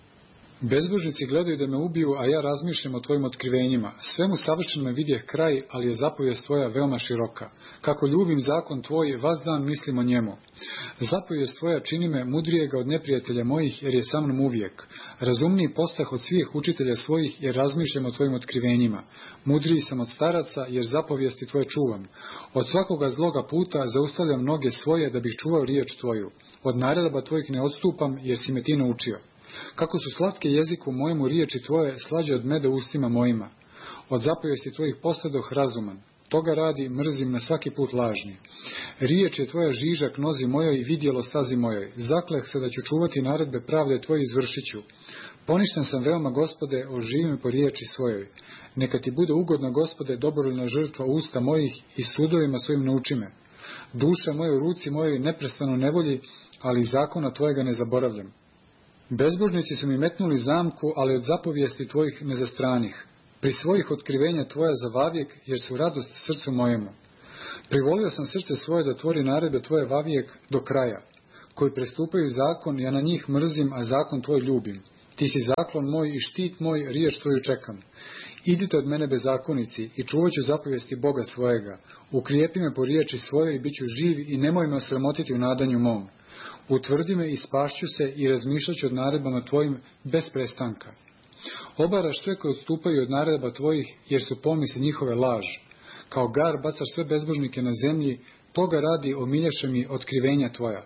Bezbožnici gledaju da me ubiju, a ja razmišljam o tvojim otkrivenjima. Svemu savršeno vidjeh kraj, ali je zapovijest tvoja veoma široka. Kako ljubim zakon tvoj, vas dan mislim o njemu. Zapovijest tvoja čini me mudrijega od neprijatelja mojih, jer je sa mnom uvijek. Razumniji postah od svih učitelja svojih, jer razmišljam o tvojim otkrivenjima. Mudriji sam od staraca, jer zapovijesti tvoje čuvam. Od svakoga zloga puta zaustavljam noge svoje, da bih čuvao riječ tvoju. Od naredaba tvojih ne odstupam, jer si me ti naučio. Kako su slatke jeziku mojemu riječi tvoje, slađe od meda ustima mojima. Od zapovijesti tvojih posladoh razuman. Toga radi, mrzim na svaki put lažni. Riječ je tvoja žižak nozi mojoj i vidjelo stazi mojoj. Zakleh se da ću čuvati naredbe pravde tvoje, izvršit ću. Poništen sam veoma, Gospode, oživi me po riječi svojoj. Neka ti bude ugodna, Gospode, dobrovoljna žrtva usta mojih i sudovima svojim nauči me. Duša moja u ruci mojoj neprestano nevolji, ali zakona tvojega ne zaboravljam. Bezbožnici su mi metnuli zamku, ali od zapovijesti tvojih ne zastranih. Pri svojih otkrivenja tvoja za vavijek, jer su radost srcu mojemu. Privolio sam srce svoje da tvori naredbe tvoje vavijek do kraja. Koji prestupaju zakon, ja na njih mrzim, a zakon tvoj ljubim. Ti si zaklon moj i štit moj, riječ tvoju čekam. Idite od mene bezakonici i čuvat ću zapovijesti Boga svojega. Ukrijepi me po riječi svojoj i bit ću živ i nemoj me osramotiti u nadanju mom. Utvrdi me i spašću se i razmišljat ću od naredbama tvojim bez prestanka. Obaraš sve koji odstupaju od naredba tvojih, jer su pomisli njihove laž. Kao gar bacaš sve bezbožnike na zemlji, toga radi omiljaše mi otkrivenja tvoja.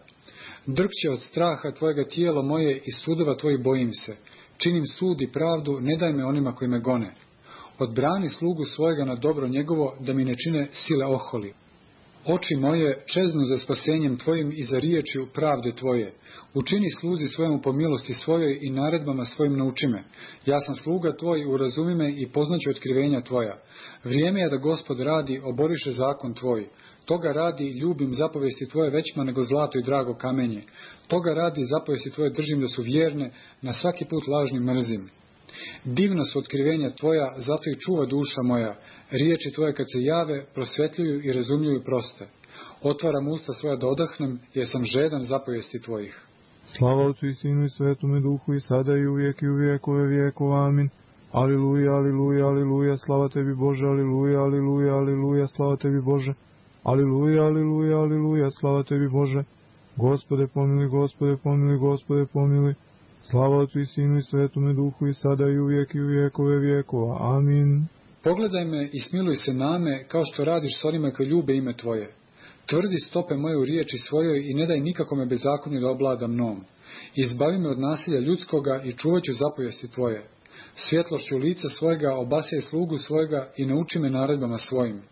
Drkće od straha tvojega tijelo moje i sudova tvojih bojim se. Činim sud i pravdu, ne daj me onima koji me gone. Odbrani slugu svojega na dobro njegovo, da mi ne čine sile oholi. Oči moje čeznu za spasenjem tvojim i za riječju pravde tvoje. Učini sluzi svojemu po milosti svojoj i naredbama svojim nauči me. Ja sam sluga tvoj, urazumi me i poznaću otkrivenja tvoja. Vrijeme je da Gospod radi, oboriše zakon tvoj. Toga radi, ljubim zapovesti tvoje većma nego zlato i drago kamenje. Toga radi, zapovesti tvoje držim da su vjerne, na svaki put lažni mrzim. Divna su otkrivenja tvoja, zato i čuva duša moja. Riječi tvoje kad se jave, prosvetljuju i razumljuju proste. Otvaram usta svoja da odahnem, jer sam žedan zapovesti tvojih. Slava Otcu i Sinu i Svetome Duhu i sada i uvijek i u vijekove vijekova. Amin. Aliluja, aliluja, aliluja, slava tebi Bože, aliluja, aliluja, aliluja, slava tebi Bože. Aliluja, aliluja, aliluja, slava tebi Bože. Gospode pomili, Gospode pomili, Gospode pomili. Slava Otcu i Sinu i Svetome Duhu i sada i uvijek i u vijekove vijekova. Amin. Pogledaj me i smiluj se name, kao što radiš s onima koji ljube ime tvoje. Tvrdi stope moje u riječi svojoj i ne daj nikakome bezakonju da oblada mnom. Izbavi me od nasilja ljudskoga i čuvat ću zapovijesti tvoje. Svjetlošću lica svojega obasjaj slugu svojega i nauči me naredbama svojim.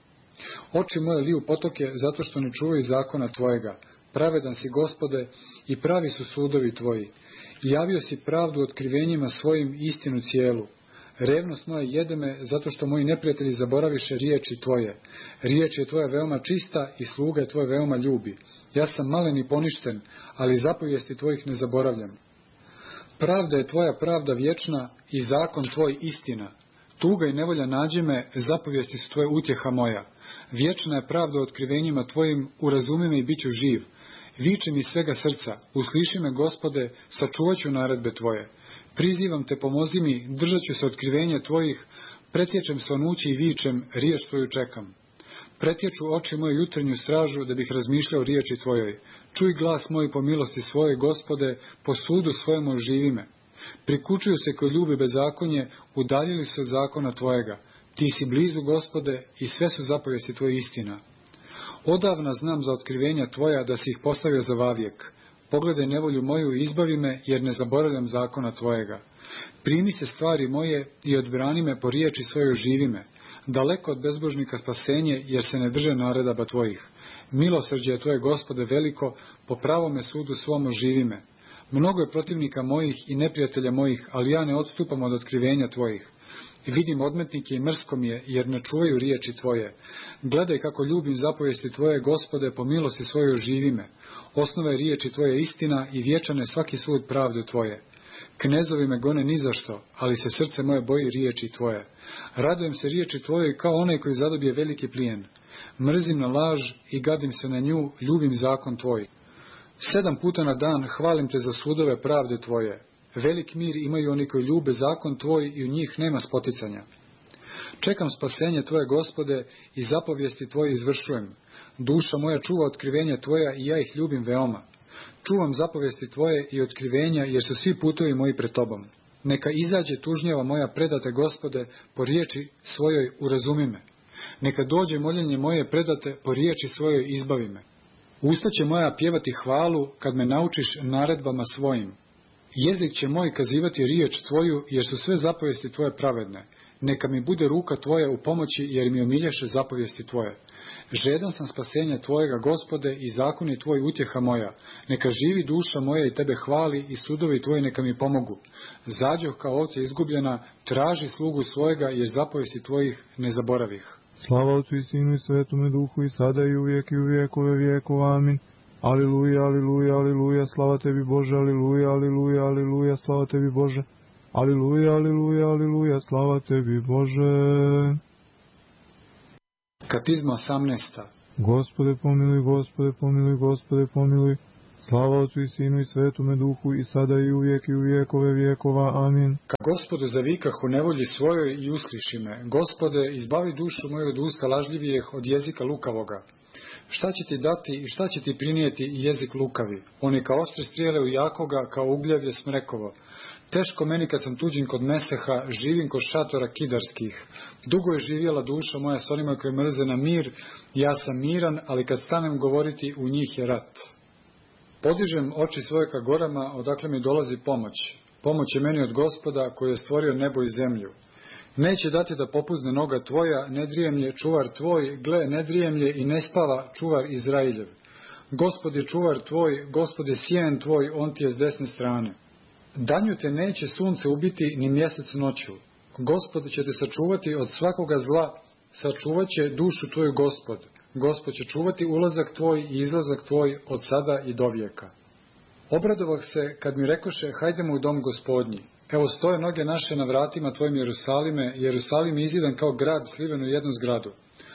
Oči moje liju potoke zato što ne čuvaju zakona tvojega. Pravedan si, Gospode, i pravi su sudovi tvoji. Javio si pravdu otkrivenjima svojim, istinu cijelu. Revnost moja jede me zato što moji neprijatelji zaboraviše riječi tvoje. Riječ je tvoja veoma čista i sluga je tvoje veoma ljubi. Ja sam malen i poništen, ali zapovijesti tvojih ne zaboravljam. Pravda je tvoja pravda vječna i zakon tvoj istina. Tuga i nevolja nađe me, zapovijesti su tvoje utjeha moja. Vječna je pravda otkrivenjima tvojim, urazumi me i bit ću živ. Vičem iz svega srca, usliši me, Gospode, sačuvat ću naredbe tvoje. Prizivam te, pomozi mi, držat ću se otkrivenja tvojih, pretječem svanući i vičem, riječ tvoju čekam. Pretječu oči moje jutarnju stražu, da bih razmišljao riječi tvojoj. Čuj glas moj po milosti svoje, Gospode, po sudu svojemu živi me. Prikučuju se koji ljubi bezakonje, udaljili se od zakona tvojega. Ti si blizu, Gospode, i sve su zapovijesti tvoje istina. Odavna znam za otkrivenja tvoja, da si ih postavio za vavijek. Pogledaj nevolju moju i izbavi me, jer ne zaboravljam zakona tvojega. Primi se stvari moje i odbrani me po riječi svojoj živi me. Daleko od bezbožnika spasenje, jer se ne drže naredaba tvojih. Milosrđe je tvoje, Gospode, veliko, po pravome sudu svomu živi me. Mnogo je protivnika mojih i neprijatelja mojih, ali ja ne odstupam od otkrivenja tvojih. Vidim odmetnike i mrsko mi je, jer ne čuvaju riječi tvoje. Gledaj kako ljubim zapovijesti tvoje, Gospode, po milosti svojoj živi me. Osnova je riječi tvoje istina i vječan je svaki sud pravde tvoje. Knezovi me gone nizašto, ali se srce moje boji riječi tvoje. Radujem se riječi tvojoj kao onaj koji zadobije veliki plijen. Mrzim na laž i gadim se na nju, ljubim zakon tvoj. Sedam puta na dan hvalim te za sudove pravde tvoje. Velik mir imaju oni koji ljube zakon tvoj i u njih nema spoticanja. Čekam spasenje tvoje, Gospode, i zapovijesti tvoje izvršujem. Duša moja čuva otkrivenja tvoja i ja ih ljubim veoma. Čuvam zapovijesti tvoje i otkrivenja, jer su svi putovi moji pred tobom. Neka izađe tužnjava moja predate, Gospode, po riječi svojoj urazumi me. Neka dođe moljenje moje predate, po riječi svojoj izbavi me. Usta će moja pjevati hvalu, kad me naučiš naredbama svojim. Jezik će moj kazivati riječ tvoju, jer su sve zapovijesti tvoje pravedne. Neka mi bude ruka tvoja u pomoći, jer mi omilješe zapovijesti tvoje. Žedan sam spasenja tvojega, Gospode, i zakoni tvoj utjeha moja. Neka živi duša moja i tebe hvali, i sudovi tvoji neka mi pomogu. Zađoh kao ovce izgubljena, traži slugu svojega, jer zapovijesti tvojih ne zaboravih. Slava Otcu i Sinu i Svetome Duhu i sada i uvijek i u vijekove vijekova. Amin. Aliluja, aliluja, aliluja, slava tebi Bože, aliluja, aliluja, aliluja, slava tebi Bože. Aliluja, aliluja, aliluja, slava tebi Bože. Katizma osamnaesta. Gospode pomiluj, Gospode pomiluj, Gospode pomiluj. Slava Otcu i Sinu i Svetome Duhu i sada i uvijek i u vijekove vijekova. Amin. Ka Gospodu zavikah u nevolji svojoj i usliši me. Gospode, izbavi dušu moju od usta lažljivijeh, od jezika lukavoga. Šta će ti dati i šta će ti prinijeti i jezik lukavi? On je kao ostre strijele u jakoga, kao ugljevlje smrekovo. Teško meni kad sam tuđin kod Meseha, živim kod šatora kidarskih. Dugo je živjela duša moja s onima koji mrze na mir, ja sam miran, ali kad stanem govoriti, u njih je rat. Podižem oči svoje ka gorama, odakle mi dolazi pomoć. Pomoć je meni od Gospoda koji je stvorio nebo i zemlju. Neće dati da popuzne noga tvoja, ne drijemlje čuvar tvoj, gle, ne drijemlje i ne spava čuvar Izrailjev. Gospod je čuvar tvoj, Gospod je sjen tvoj, on ti je s desne strane. Danju te neće sunce ubiti, ni mjesec noću. Gospod će te sačuvati od svakoga zla, sačuvat će dušu tvoju Gospod. Gospod će čuvati ulazak tvoj i izlazak tvoj od sada i do vijeka. Obradovah se kad mi rekoše, hajdemo u dom Gospodnji. Evo stoje noge naše na vratima tvojim Jerusalime, Jerusalim je izidan kao grad sliven u jednu zgradu.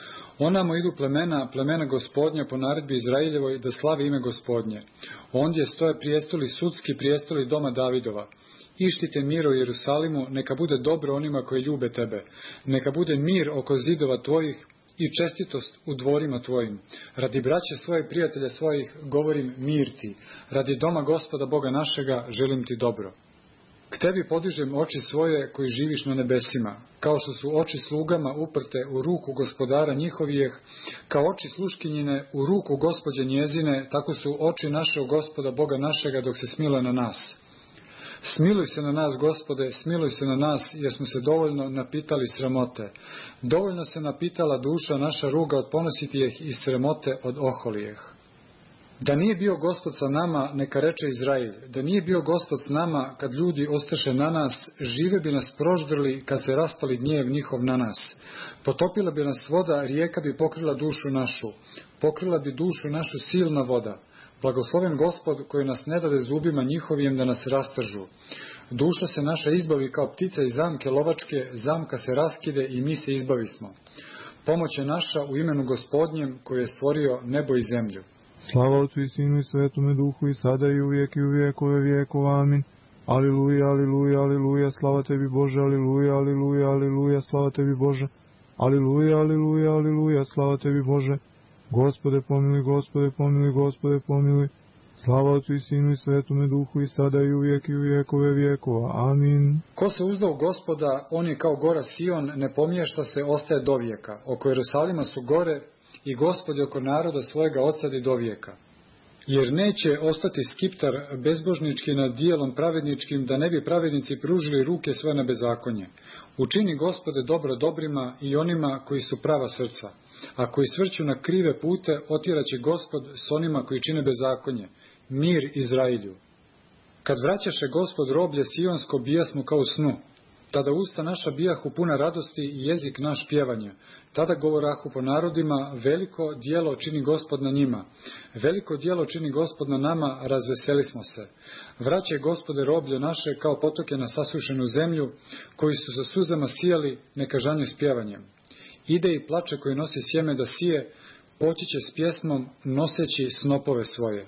Onamo idu plemena, plemena Gospodnja po naredbi Izraeljevoj da slavi ime Gospodnje. Ondje stoje prijestoli sudski, prijestoli doma Davidova. Ištite mir u Jerusalimu, neka bude dobro onima koji ljube tebe. Neka bude mir oko zidova tvojih i čestitost u dvorima tvojim. Radi braće svoje, prijatelja svojih, govorim mir ti. Radi doma Gospoda Boga našega, želim ti dobro. K tebi podižem oči svoje koji živiš na nebesima, kao što su oči slugama uprte u ruku gospodara njihovijeh, kao oči sluškinjine u ruku gospođe njezine, tako su oči našeg Gospoda Boga našega dok se smiluje na nas. Smiluj se na nas, Gospode, smiluj se na nas, jer smo se dovoljno napitali sramote. Dovoljno se napitala duša naša ruga od ponositijeh i sramote od oholijeh. Da nije bio Gospod sa nama, neka reče Izrail, da nije bio Gospod s nama, kad ljudi ostaše na nas, žive bi nas proždrli kad se raspali gnjev njihov na nas. Potopila bi nas voda, rijeka bi pokrila dušu našu, pokrila bi dušu našu silna voda. Blagosloven Gospod koji nas ne dade zubima njihovijem da nas rastržu. Duša se naša izbavi kao ptica iz zamke lovačke, zamka se raskide i mi se izbavismo. Pomoć je naša u imenu Gospodnjem koji je stvorio nebo i zemlju. Slava Otcu i Sinu i Svetome Duhu i sada i uvijek i u vijekove vijekova. Amin. Aliluja, aliluja, aliluja, slava tebi Bože, aliluja, aliluja, aliluja, slava tebi Bože. Aliluja, aliluja, aliluja, slava tebi Bože. Gospode pomiluj, Gospode pomiluj, Gospode pomiluj. Slava Otcu i Sinu i Svetome Duhu i sada i uvijek i u vijekove vijekova. Amin. Ko se uzda u Gospoda, on je kao gora Sion, ne pomiješta se, ostaje do vijeka. Oko Jerusalima su gore i Gospod je oko naroda svojega odsadi do vijeka. Jer neće ostati skiptar bezbožnički nad dijelom pravedničkim, da ne bi pravednici pružili ruke svoje na bezakonje. Učini Gospode dobro dobrima i onima koji su prava srca. A koji svrću na krive pute, otjeraće Gospod s onima koji čine bezakonje. Mir Izrailju. Kad vraćaše Gospod roblje sionsko, bijasmo kao u snu. Tada usta naša bijahu puna radosti i jezik naš pjevanja. Tada govorahu po narodima, veliko djelo čini Gospod na njima. Veliko djelo čini Gospod na nama, razveseli smo se. Vraćaj Gospode roblje naše kao potoke na sasušenu zemlju, koji su sa suzama sijali, neka žanju s pjevanjem. Ide i plače koji nosi sjeme da sije, poći će s pjesmom noseći snopove svoje.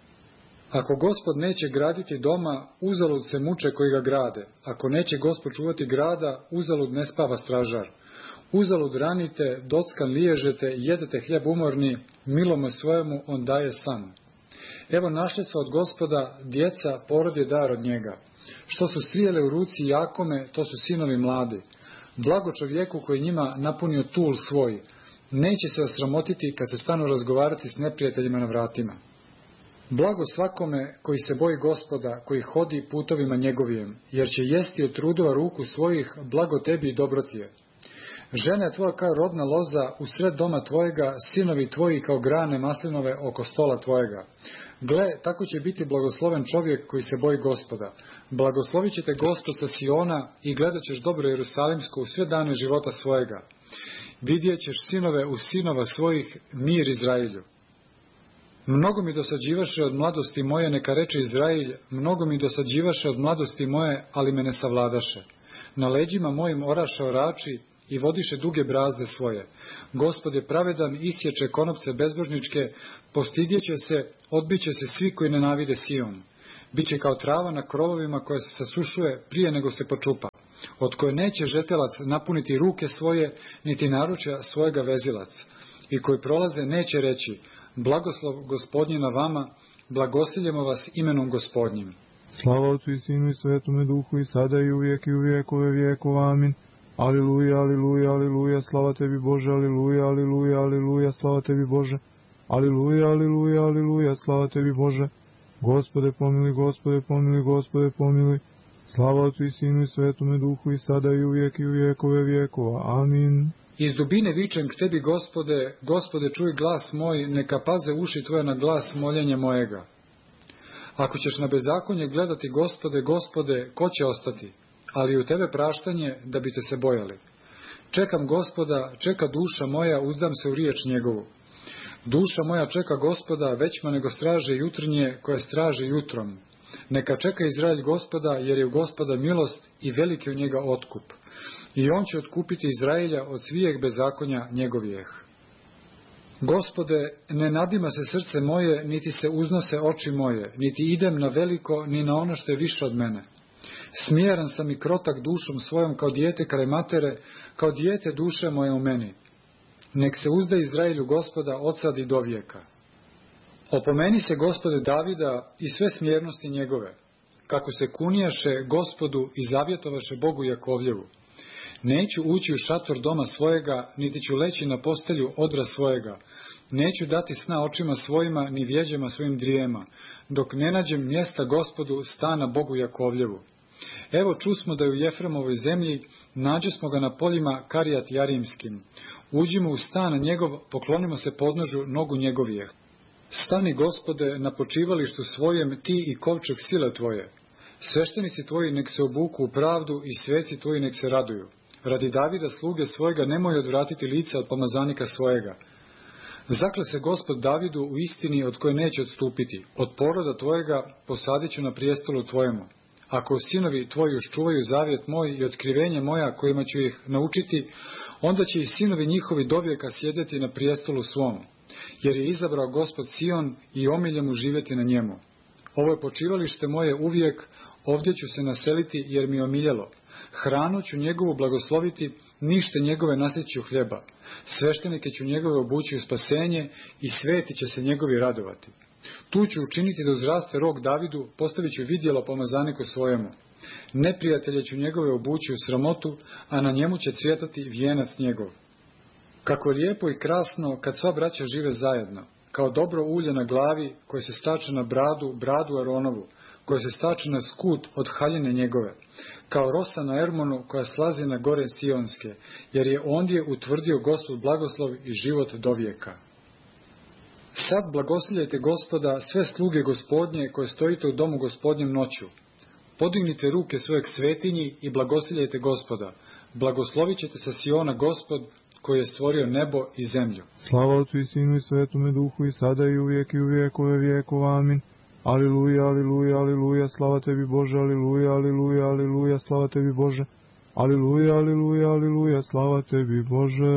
Ako Gospod neće graditi doma, uzalud se muče koji ga grade. Ako neće Gospod čuvati grada, uzalud ne spava stražar. Uzalud ranite, dockan liježete, jedete hljeb umorni, milome svojemu on daje san. Evo našli su od Gospoda, djeca, porod je dar od njega. Što su strijele u ruci jakome, to su sinovi mladi. Blago čovjeku koji njima napunio tul svoj, neće se osramotiti kad se stanu razgovarati s neprijateljima na vratima. Blago svakome koji se boji Gospoda, koji hodi putovima njegovijem, jer će jesti od trudova ruku svojih, blago tebi i dobro ti je. Žena je tvoja kao rodna loza, u sred doma tvojega, sinovi tvoji kao grane maslinove oko stola tvojega. Gle, tako će biti blagosloven čovjek koji se boji Gospoda. Blagoslovit će te Gospod sa Siona i gledat ćeš dobro Jerusalimsko u sve dane života svojega. Vidjet ćeš sinove u sinova svojih, mir Izrailju. Mnogo mi dosađivaše od mladosti moje, neka reče Izrailj, mnogo mi dosađivaše od mladosti moje, ali me ne savladaše. Na leđima mojim oraše orači i vodiše duge brazde svoje. Gospod je pravedan, isječe konopce bezbožničke, postidjeće se, odbiće se svi koji nenavide Sion. Biće kao trava na krovovima koja se sasušuje prije nego se počupa, od koje neće žetelac napuniti ruke svoje, niti naručja svojega vezilac, i koji prolaze neće reći, blagoslov Gospodnji na vama, blagosiljemo vas imenom Gospodnjim. Slava Otcu i Sinu i Svetome Duhu i sada i uvijek i u vijekove vijekova. Amin. Aliluja, aliluja, aliluja, slava tebi Bože, aliluja, aliluja, aliluja, slava tebi Bože. Aliluja, aliluja, aliluja, slava tebi Bože. Gospode pomili, Gospode pomili, Gospode pomili. Slava Otcu i Sinu i Svetome Duhu i sada i uvijek i u vijekove vijekova. Amin. Iz dubine vičem k tebi, Gospode, Gospode, čuj glas moj, neka paze uši tvoje na glas moljenja mojega. Ako ćeš na bezakonje gledati, Gospode, Gospode, ko će ostati? Ali u tebe praštanje, da bi te se bojali. Čekam Gospoda, čeka duša moja, uzdam se u riječ njegovu. Duša moja čeka Gospoda, većma nego straže jutrnje, koje straže jutrom. Neka čeka Izraelj Gospoda, jer je u Gospoda milost i veliki u njega otkup. I on će otkupiti Izraelja od svijeg bezakonja njegovijeh. Gospode, ne nadima se srce moje, niti se uznose oči moje, niti idem na veliko, ni na ono što je više od mene. Smjeran sam i krotak dušom svojom, kao dijete kraj matere, kao dijete duše moje u meni. Nek se uzda Izraelju Gospoda od sad i do vijeka. Opomeni se, Gospode, Davida i sve smjernosti njegove, kako se kunijaše Gospodu i zavjetovaše Bogu Jakovljevu. Neću ući u šator doma svojega, niti ću leći na postelju odra svojega. Neću dati sna očima svojima, ni vjeđama svojim drijema, dok ne nađem mjesta Gospodu, stana Bogu Jakovljevu. Evo čusmo da je u Jefremovoj zemlji, nađe smo ga na poljima Karijat Jarimskim. Uđimo u stan njegov, poklonimo se podnožu nogu njegovijeh. Stani, Gospode, na počivalištu svojem, ti i kovčeg sile tvoje. Sveštenici tvoji nek se obuku u pravdu i sveci tvoji nek se raduju. Radi Davida sluge svojega nemoj odvratiti lica od pomazanika svojega. Zakle se Gospod Davidu u istini od koje neće odstupiti. Od poroda tvojega posadit ću na prijestolu tvojemu. Ako sinovi tvoji uščuvaju zavjet moj i otkrivenje moja kojima ću ih naučiti, onda će i sinovi njihovi dovijeka sjedeti na prijestolu svom. Jer je izabrao Gospod Sion i omilje mu živjeti na njemu. Ovo je počivalište moje uvijek, ovdje ću se naseliti jer mi je omiljelo. Hranu ću njegovu blagosloviti, nište njegove nasjeću hljeba. Sveštenike ću njegove obući u spasenje i sveti će se njegovi radovati. Tu ću učiniti da uzraste rog Davidu, postavit ću vidjelo pomazaniku svojemu. Neprijatelje ću njegove obući u sramotu, a na njemu će cvjetati vijenac njegov. Kako je lijepo i krasno kad sva braća žive zajedno, kao dobro ulje na glavi koje se stače na bradu, bradu Aronovu, koje se stače na skut od haljine njegove, kao rosa na Ermonu koja slazi na gore Sionske, jer je ondje utvrdio Gospod blagoslov i život do vijeka. Sad blagosiljajte Gospoda, sve sluge Gospodnje koje stojite u domu Gospodnjem noću. Podignite ruke svojeg svetinji i blagosiljajte Gospoda. Blagoslovit ćete sa Siona Gospod, koji je stvorio nebo i zemlju. Slava Otcu i Sinu i Svetome Duhu i sada i uvijek i u vijekove vijekova. Amin. Aliluja, aliluja, aliluja, slava tebi Bože, aliluja, aliluja, aliluja, slava tebi Bože. Aliluja, aliluja, aliluja, slava tebi Bože.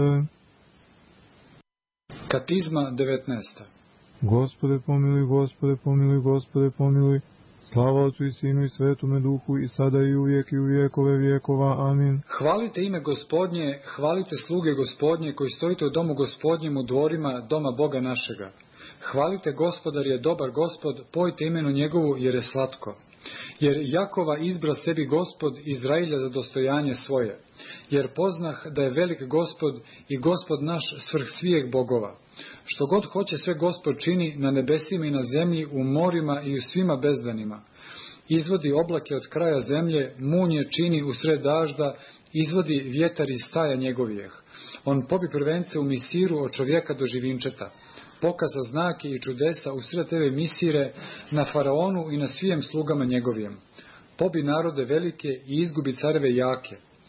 Katizma devetnaesta. Gospode pomiluj, Gospode pomiluj, Gospode pomiluj. Slava Otcu i Sinu i Svetome Duhu i sada i uvijek i u vijekove vijekova. Amin. Hvalite ime Gospodnje, hvalite sluge Gospodnje koji stojite u domu Gospodnjem u dvorima doma Boga našega. Hvalite Gospodar je dobar Gospod, pojte imenu njegovu jer je slatko. Jer Jakova izbra sebi Gospod, Izrailja za dostojanje svoje. Jer poznah da je velik Gospod i Gospod naš svrh svijeg bogova. Što god hoće sve Gospod čini na nebesima i na zemlji, u morima i u svima bezdanima. Izvodi oblake od kraja zemlje, munje čini u sred dažda, izvodi vjetar iz staja njegovijeh. On pobi prvence u Misiru od čovjeka do živinčeta. Pokaza znake i čudesa u sred tebe Misire, na faraonu i na svijem slugama njegovijem. Pobi narode velike i izgubi careve jake.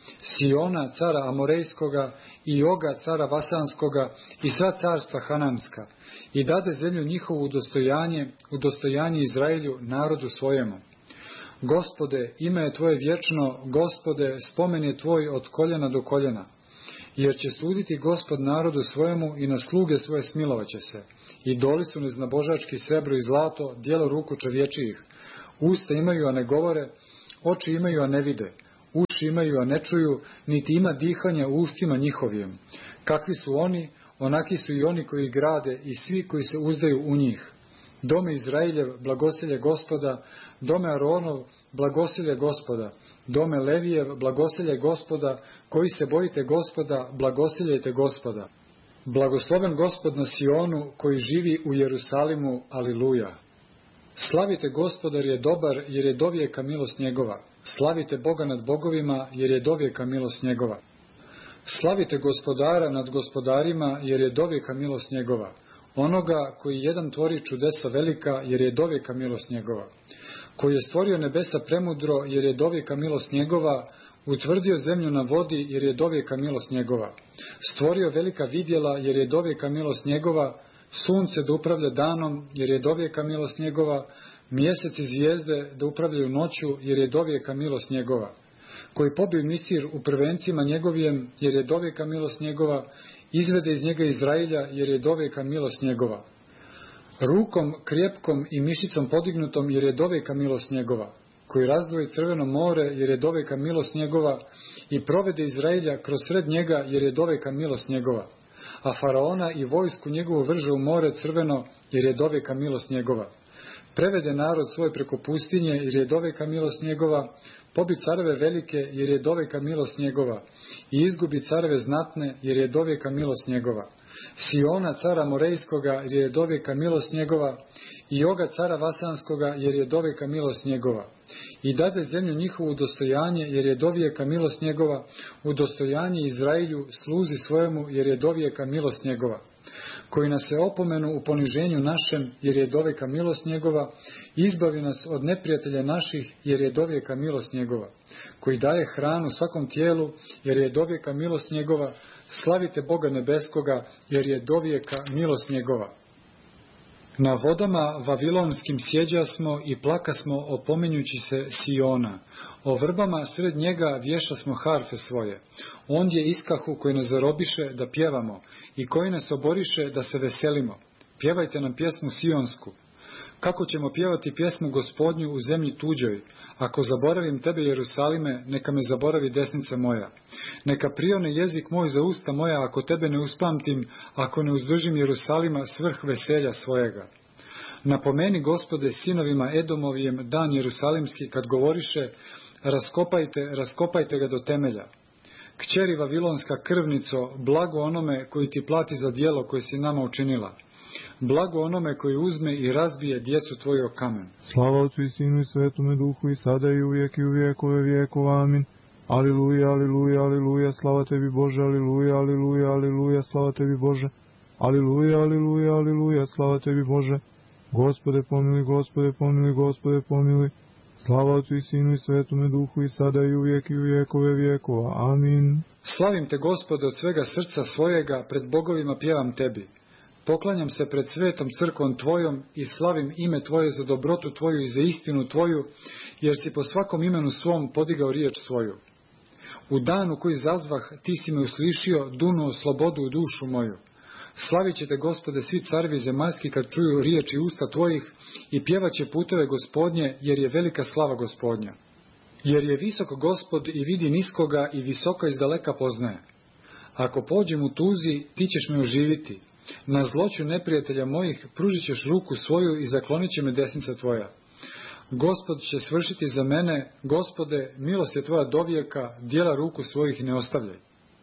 Siona, cara Amorejskoga, i Oga, cara Vasanskoga, i sva carstva Hananska, i dade zemlju njihovu u dostojanje, u dostojanje Izraelju, narodu svojemu. Gospode, ime je Tvoje vječno, Gospode, spomen je Tvoj od koljena do koljena. Jer će suditi Gospod narodu svojemu i na sluge svoje smilovaće se. Idoli su neznabožački srebro i zlato, djelo ruku čovječijih. Usta imaju, a ne govore, oči imaju, a ne vide. Uši imaju, a ne čuju, niti ima dihanja u ustima njihovim. Kakvi su oni, onaki su i oni koji grade i svi koji se uzdaju u njih. Dome Izraeljev, blagoselje Gospoda, dome Aronov, blagoselje Gospoda, dome Levijev, blagoselje Gospoda, koji se bojite Gospoda, blagoseljajte Gospoda. Blagosloven Gospod na Sionu, koji živi u Jerusalimu, aliluja. Slavite Gospoda jer je dobar, jer je dovijeka milost njegova. Slavite Boga nad bogovima, jer je dovijeka milost njegova. Slavite Gospodara nad gospodarima, jer je dovijeka milost njegova. Onoga koji jedan tvori čudesa velika, jer je dovijeka milost njegova. Koji je stvorio nebesa premudro, jer je dovijeka milost njegova. Utvrdio zemlju na vodi, jer je dovijeka milost njegova. Stvorio velika vidjela, jer je dovijeka milost njegova. Sunce da upravlja danom, jer je dovijeka milost njegova. Mjesec i zvijezde da upravljaju noću, jer je dovijeka milost njegova. Koji pobio Misir u prvencima njegovijem, jer je dovijeka milost njegova. Izvede iz njega Izraelja, jer je dovijeka milost njegova. Rukom krijepkom i mišicom podignutom, jer je dovijeka milost njegova. Koji razdvoji crveno more, jer je dovijeka milost njegova, i provede Izraelja kroz sred njega, jer je dovijeka milost njegova. A faraona i vojsku njegovu vrže u more crveno, jer je dovijeka milost njegova. Prevede narod svoj preko pustinje, jer je dovijeka milost njegova. Pobi careve velike, jer je dovijeka milost njegova. I izgubi careve znatne, jer je dovijeka milost njegova. Siona, cara Morejskoga, jer je dovijeka milost njegova. I Oga, cara Vasanskoga, jer je dovijeka milost njegova. I dade zemlju njihovu u dostojanje, jer je dovijeka milost njegova. U dostojanje Izraelju, sluzi svojemu, jer je dovijeka milost njegova. Koji nas se opomenu u poniženju našem, jer je dovijeka milost njegova. Izbavi nas od neprijatelja naših, jer je dovijeka milost njegova. Koji daje hranu svakom tijelu, jer je dovijeka milost njegova. Slavite Boga nebeskoga, jer je dovijeka milost njegova. Na vodama vavilonskim sjeđasmo i plakasmo opominjući se Siona. O vrbama sred njega vješasmo harfe svoje. Ondje iskahu koji nas zarobiše da pjevamo i koji nas oboriše da se veselimo. Pjevajte nam pjesmu Sionsku. Kako ćemo pjevati pjesmu Gospodnju u zemlji tuđoj? Ako zaboravim tebe, Jerusalime, neka me zaboravi desnica moja. Neka prione jezik moj za usta moja, ako tebe ne uspamtim, ako ne uzdržim Jerusalima svrh veselja svojega. Napomeni, Gospode, sinovima Edomovijem dan Jerusalimski, kad govoriše, raskopajte, raskopajte ga do temelja. Kćeri Vavilonska krvnico, blago onome koji ti plati za djelo koje si nama učinila. Blago onome koji uzme i razbije djecu tvoju o kamen. Slava Otcu i Sinu i Svetome Duhu, i sada i uvijek i u vijekove vijekova. Amin. Aliluja, aliluja, aliluja, slava tebi Bože, aliluja, aliluja, aliluja, slava tebi Bože. Aliluja, aliluja, aliluja, slava tebi Bože. Gospode pomiluj, Gospode pomiluj, Gospode pomiluj. Slava Otcu i Sinu i Svetome Duhu, i sada i uvijek i u vijekove vijekova. Amin. Slavim te, Gospode, od svega srca svojega, pred bogovima pjevam tebi. Poklanjam se pred svetom crkvom tvojom i slavim ime tvoje za dobrotu tvoju i za istinu tvoju, jer si po svakom imenu svom podigao riječ svoju. U danu koji zazvah, ti si me uslišio, dunuo slobodu u dušu moju. Slavit će te, Gospode, svi carevi zemaljski kad čuju riječi usta tvojih i pjevat će puteve Gospodnje, jer je velika slava Gospodnja. Jer je visok Gospod i vidi niskoga i visoko izdaleka poznaje. Ako pođem u tuzi, ti ćeš me oživiti. Na zloću neprijatelja mojih pružit ćeš ruku svoju i zaklonit će me desnica tvoja. Gospod će svršiti za mene, Gospode, milost je tvoja dovijeka, djela ruku svojih ne ostavljaj.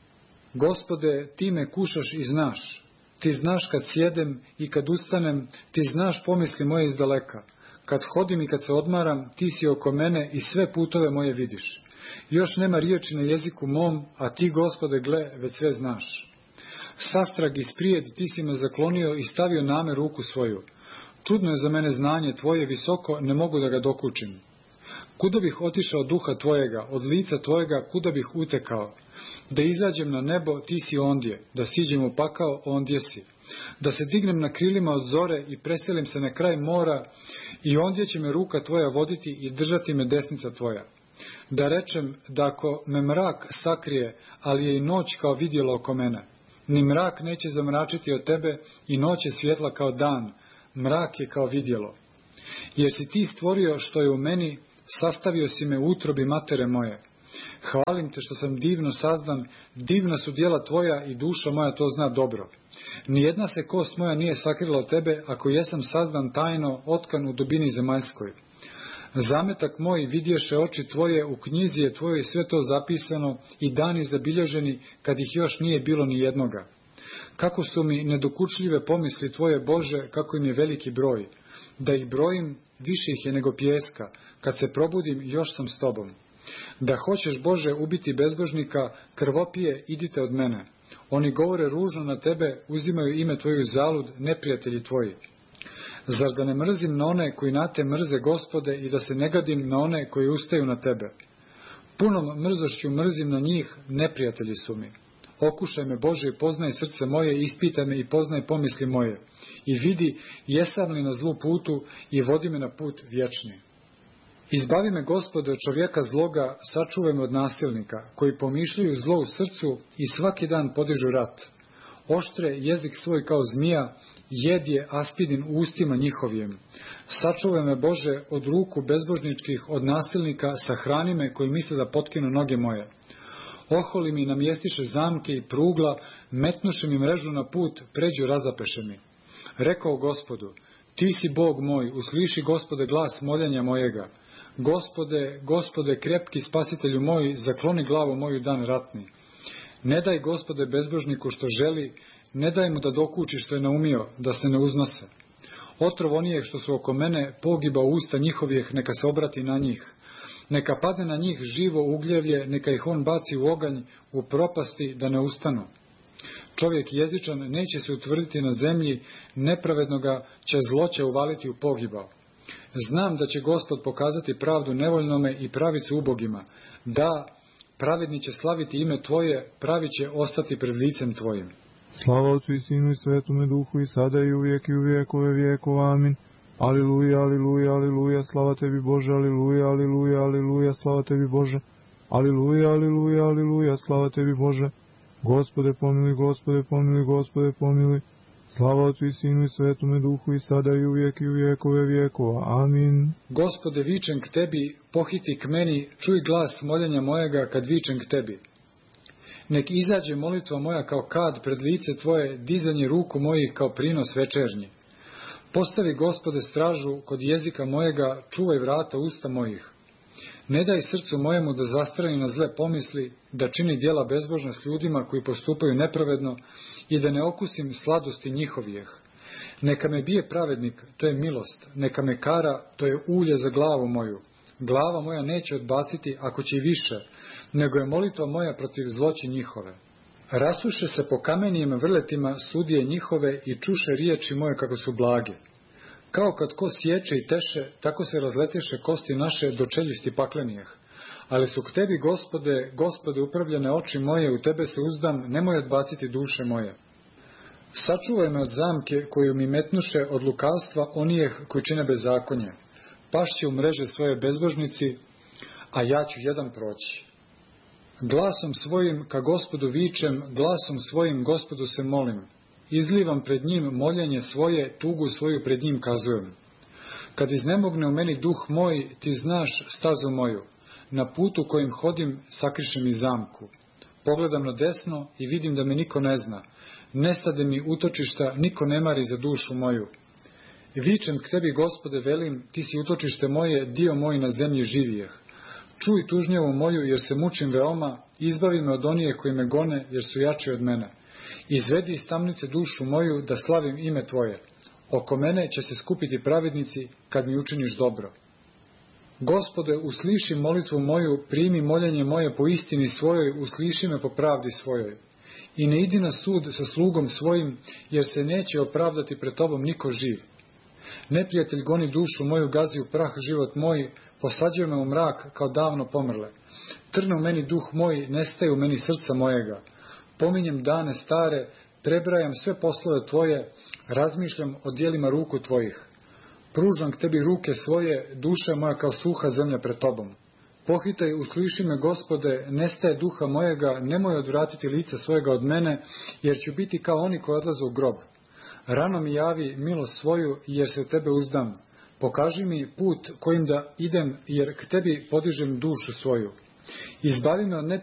Gospode, ti me kušaš i znaš. Ti znaš kad sjedem i kad ustanem, ti znaš pomisli moje izdaleka. Kad hodim i kad se odmaram, ti si oko mene i sve putove moje vidiš. Još nema riječi na jeziku mom, a ti, Gospode, gle, već sve znaš. Sastrag i sprijed ti si me zaklonio i stavio name ruku svoju. Čudno je za mene znanje tvoje visoko, ne mogu da ga dokučim. Kuda bih otišao duha tvojega, od lica tvojega kuda bih utekao? Da izađem na nebo, ti si ondje, da siđem u pakao, ondje si. Da se dignem na krilima od zore i preselim se na kraj mora, i ondje će me ruka tvoja voditi i držati me desnica tvoja. Da rečem da ako me mrak sakrije, ali je i noć kao vidjelo oko mene. Ni mrak neće zamračiti od tebe i noć je svjetla kao dan, mrak je kao vidjelo. Jer si ti stvorio što je u meni, sastavio si me u utrobi matere moje. Hvalim te što sam divno sazdan, divna su djela tvoja i duša moja to zna dobro. Nijedna se kost moja nije sakrila od tebe, ako jesam sazdan tajno, otkan u dubini zemaljskoj. Zametak moj vidješe oči tvoje, u knjizi je tvojoj sve to zapisano i dani zabilježeni, kad ih još nije bilo ni jednoga. Kako su mi nedokučljive pomisli tvoje, Bože, kako im je veliki broj. Da ih brojim, više ih je nego pijeska, kad se probudim, još sam s tobom. Da hoćeš, Bože, ubiti bezbožnika, krvopije, idite od mene. Oni govore ružno na tebe, uzimaju ime tvoju zalud, neprijatelji tvoji. Zar da ne mrzim na one koji na te mrze, Gospode, i da se ne gadim na one koji ustaju na tebe? Punom mrzošću mrzim na njih, neprijatelji su mi. Okušaj me, Bože, i poznaj srce moje, ispitaj me i poznaj pomisli moje. I vidi, jesam li na zlu putu, i vodi me na put vječni. Izbavi me, Gospode, od čovjeka zloga, sačuvaj me od nasilnika, koji pomišljaju zlo u srcu i svaki dan podižu rat. Oštre jezik svoj kao zmija, jed je aspidin u ustima njihovim. Sačuvaj me, Bože, od ruku bezbožničkih, od nasilnika, sahrani me koji misle da potkinu noge moje. Oholi mi namjestiše zamke i prugla, metnuše mi mrežu na put, pređu razapeše mi. Rekao Gospodu, ti si Bog moj, usliši, Gospode, glas moljenja mojega. Gospode, Gospode, krepki spasitelju moj, zakloni glavu moju dan ratni. Ne daj, Gospode, bezbožniku što želi, ne daj mu da dokuči što je naumio, da se ne uznose. Otrov onijeh što su oko mene, pogiba u usta njihovih, neka se obrati na njih. Neka padne na njih živo ugljevlje, neka ih on baci u oganj, u propasti, da ne ustanu. Čovjek jezičan neće se utvrditi na zemlji, nepravednoga će zloće uvaliti u pogibao. Znam da će Gospod pokazati pravdu nevoljnome i pravicu ubogima. Da, pravedni će slaviti ime tvoje, pravi će ostati pred licem tvojim. Slava Otcu i Sinu i Svetome Duhu, i sada i uvijek i u vijekove vijekova. Amin. Aliluja, aliluja, aliluja, slava tebi Bože, aliluja, aliluja, aliluja, slava tebi Bože. Aliluja, aliluja, aliluja, slava tebi Bože. Gospode pomili, Gospode pomili, Gospode pomili. Slava Otcu i Sinu i Svetome Duhu, i sada i uvijek i u vijekove vijekova. Amin. Gospode, vičem k tebi, pohiti k meni, čuj glas moljenja mojega kad vičem k tebi. Nek izađe molitva moja kao kad pred lice tvoje, dizanje ruku mojih kao prinos večernji. Postavi, Gospode, stražu kod jezika mojega, čuvaj vrata usta mojih. Ne daj srcu mojemu da zastrani na zle pomisli, da čini djela bezbožna s ljudima koji postupaju nepravedno i da ne okusim sladosti njihovijeh. Neka me bije pravednik, to je milost, neka me kara, to je ulje za glavu moju. Glava moja neće odbaciti, ako će i više, nego je molitva moja protiv zloći njihove. Rasuše se po kamenijim vrletima sudije njihove i čuše riječi moje kako su blage. Kao kad ko sječe i teše, tako se razleteše kosti naše do čeljusti paklenijeh. Ali su k tebi, Gospode, Gospode, upravljene oči moje, u tebe se uzdam, nemoj odbaciti duše moje. Sačuvaj me od zamke koju mi metnuše, od lukavstva onijeh koji čine bezakonje. Pašće u mreže svoje bezbožnici, a ja ću jedan proći. Glasom svojim ka Gospodu vičem, glasom svojim Gospodu se molim. Izlivam pred njim moljenje svoje, tugu svoju pred njim kazujem. Kad iznemogne u meni duh moj, ti znaš stazu moju. Na putu kojim hodim sakriše mi zamku. Pogledam na desno i vidim da me niko ne zna. Nestade mi utočišta, niko ne mari za dušu moju. Vičem k tebi, Gospode, velim, ti si utočište moje, dio moj na zemlji živijeh. Čuj tužnjevu moju, jer se mučim veoma, izbavi me od onije koji me gone, jer su jači od mene. Izvedi iz tamnice dušu moju, da slavim ime tvoje. Oko mene će se skupiti pravednici, kad mi učiniš dobro. Gospode, usliši molitvu moju, primi moljenje moje po istini svojoj, usliši me po pravdi svojoj. I ne idi na sud sa slugom svojim, jer se neće opravdati pred tobom niko živ. Neprijatelj goni dušu moju, gazi u prah život moj, posađuje me u mrak kao davno pomrle. Trne u meni duh moj, nestaje u meni srca mojega. Pominjem dane stare, prebrajam sve poslove tvoje, razmišljam o djelima ruku tvojih. Pružam k tebi ruke svoje, duša moja kao suha zemlja pred tobom. Pohitaj, usliši me, Gospode, nestaje duha mojega, nemoj odvratiti lice svojega od mene, jer ću biti kao oni koji odlaze u grob. Rano mi javi milost svoju, jer se tebe uzdam. Pokaži mi put kojim da idem, jer k tebi podižem dušu svoju. Izbavi me od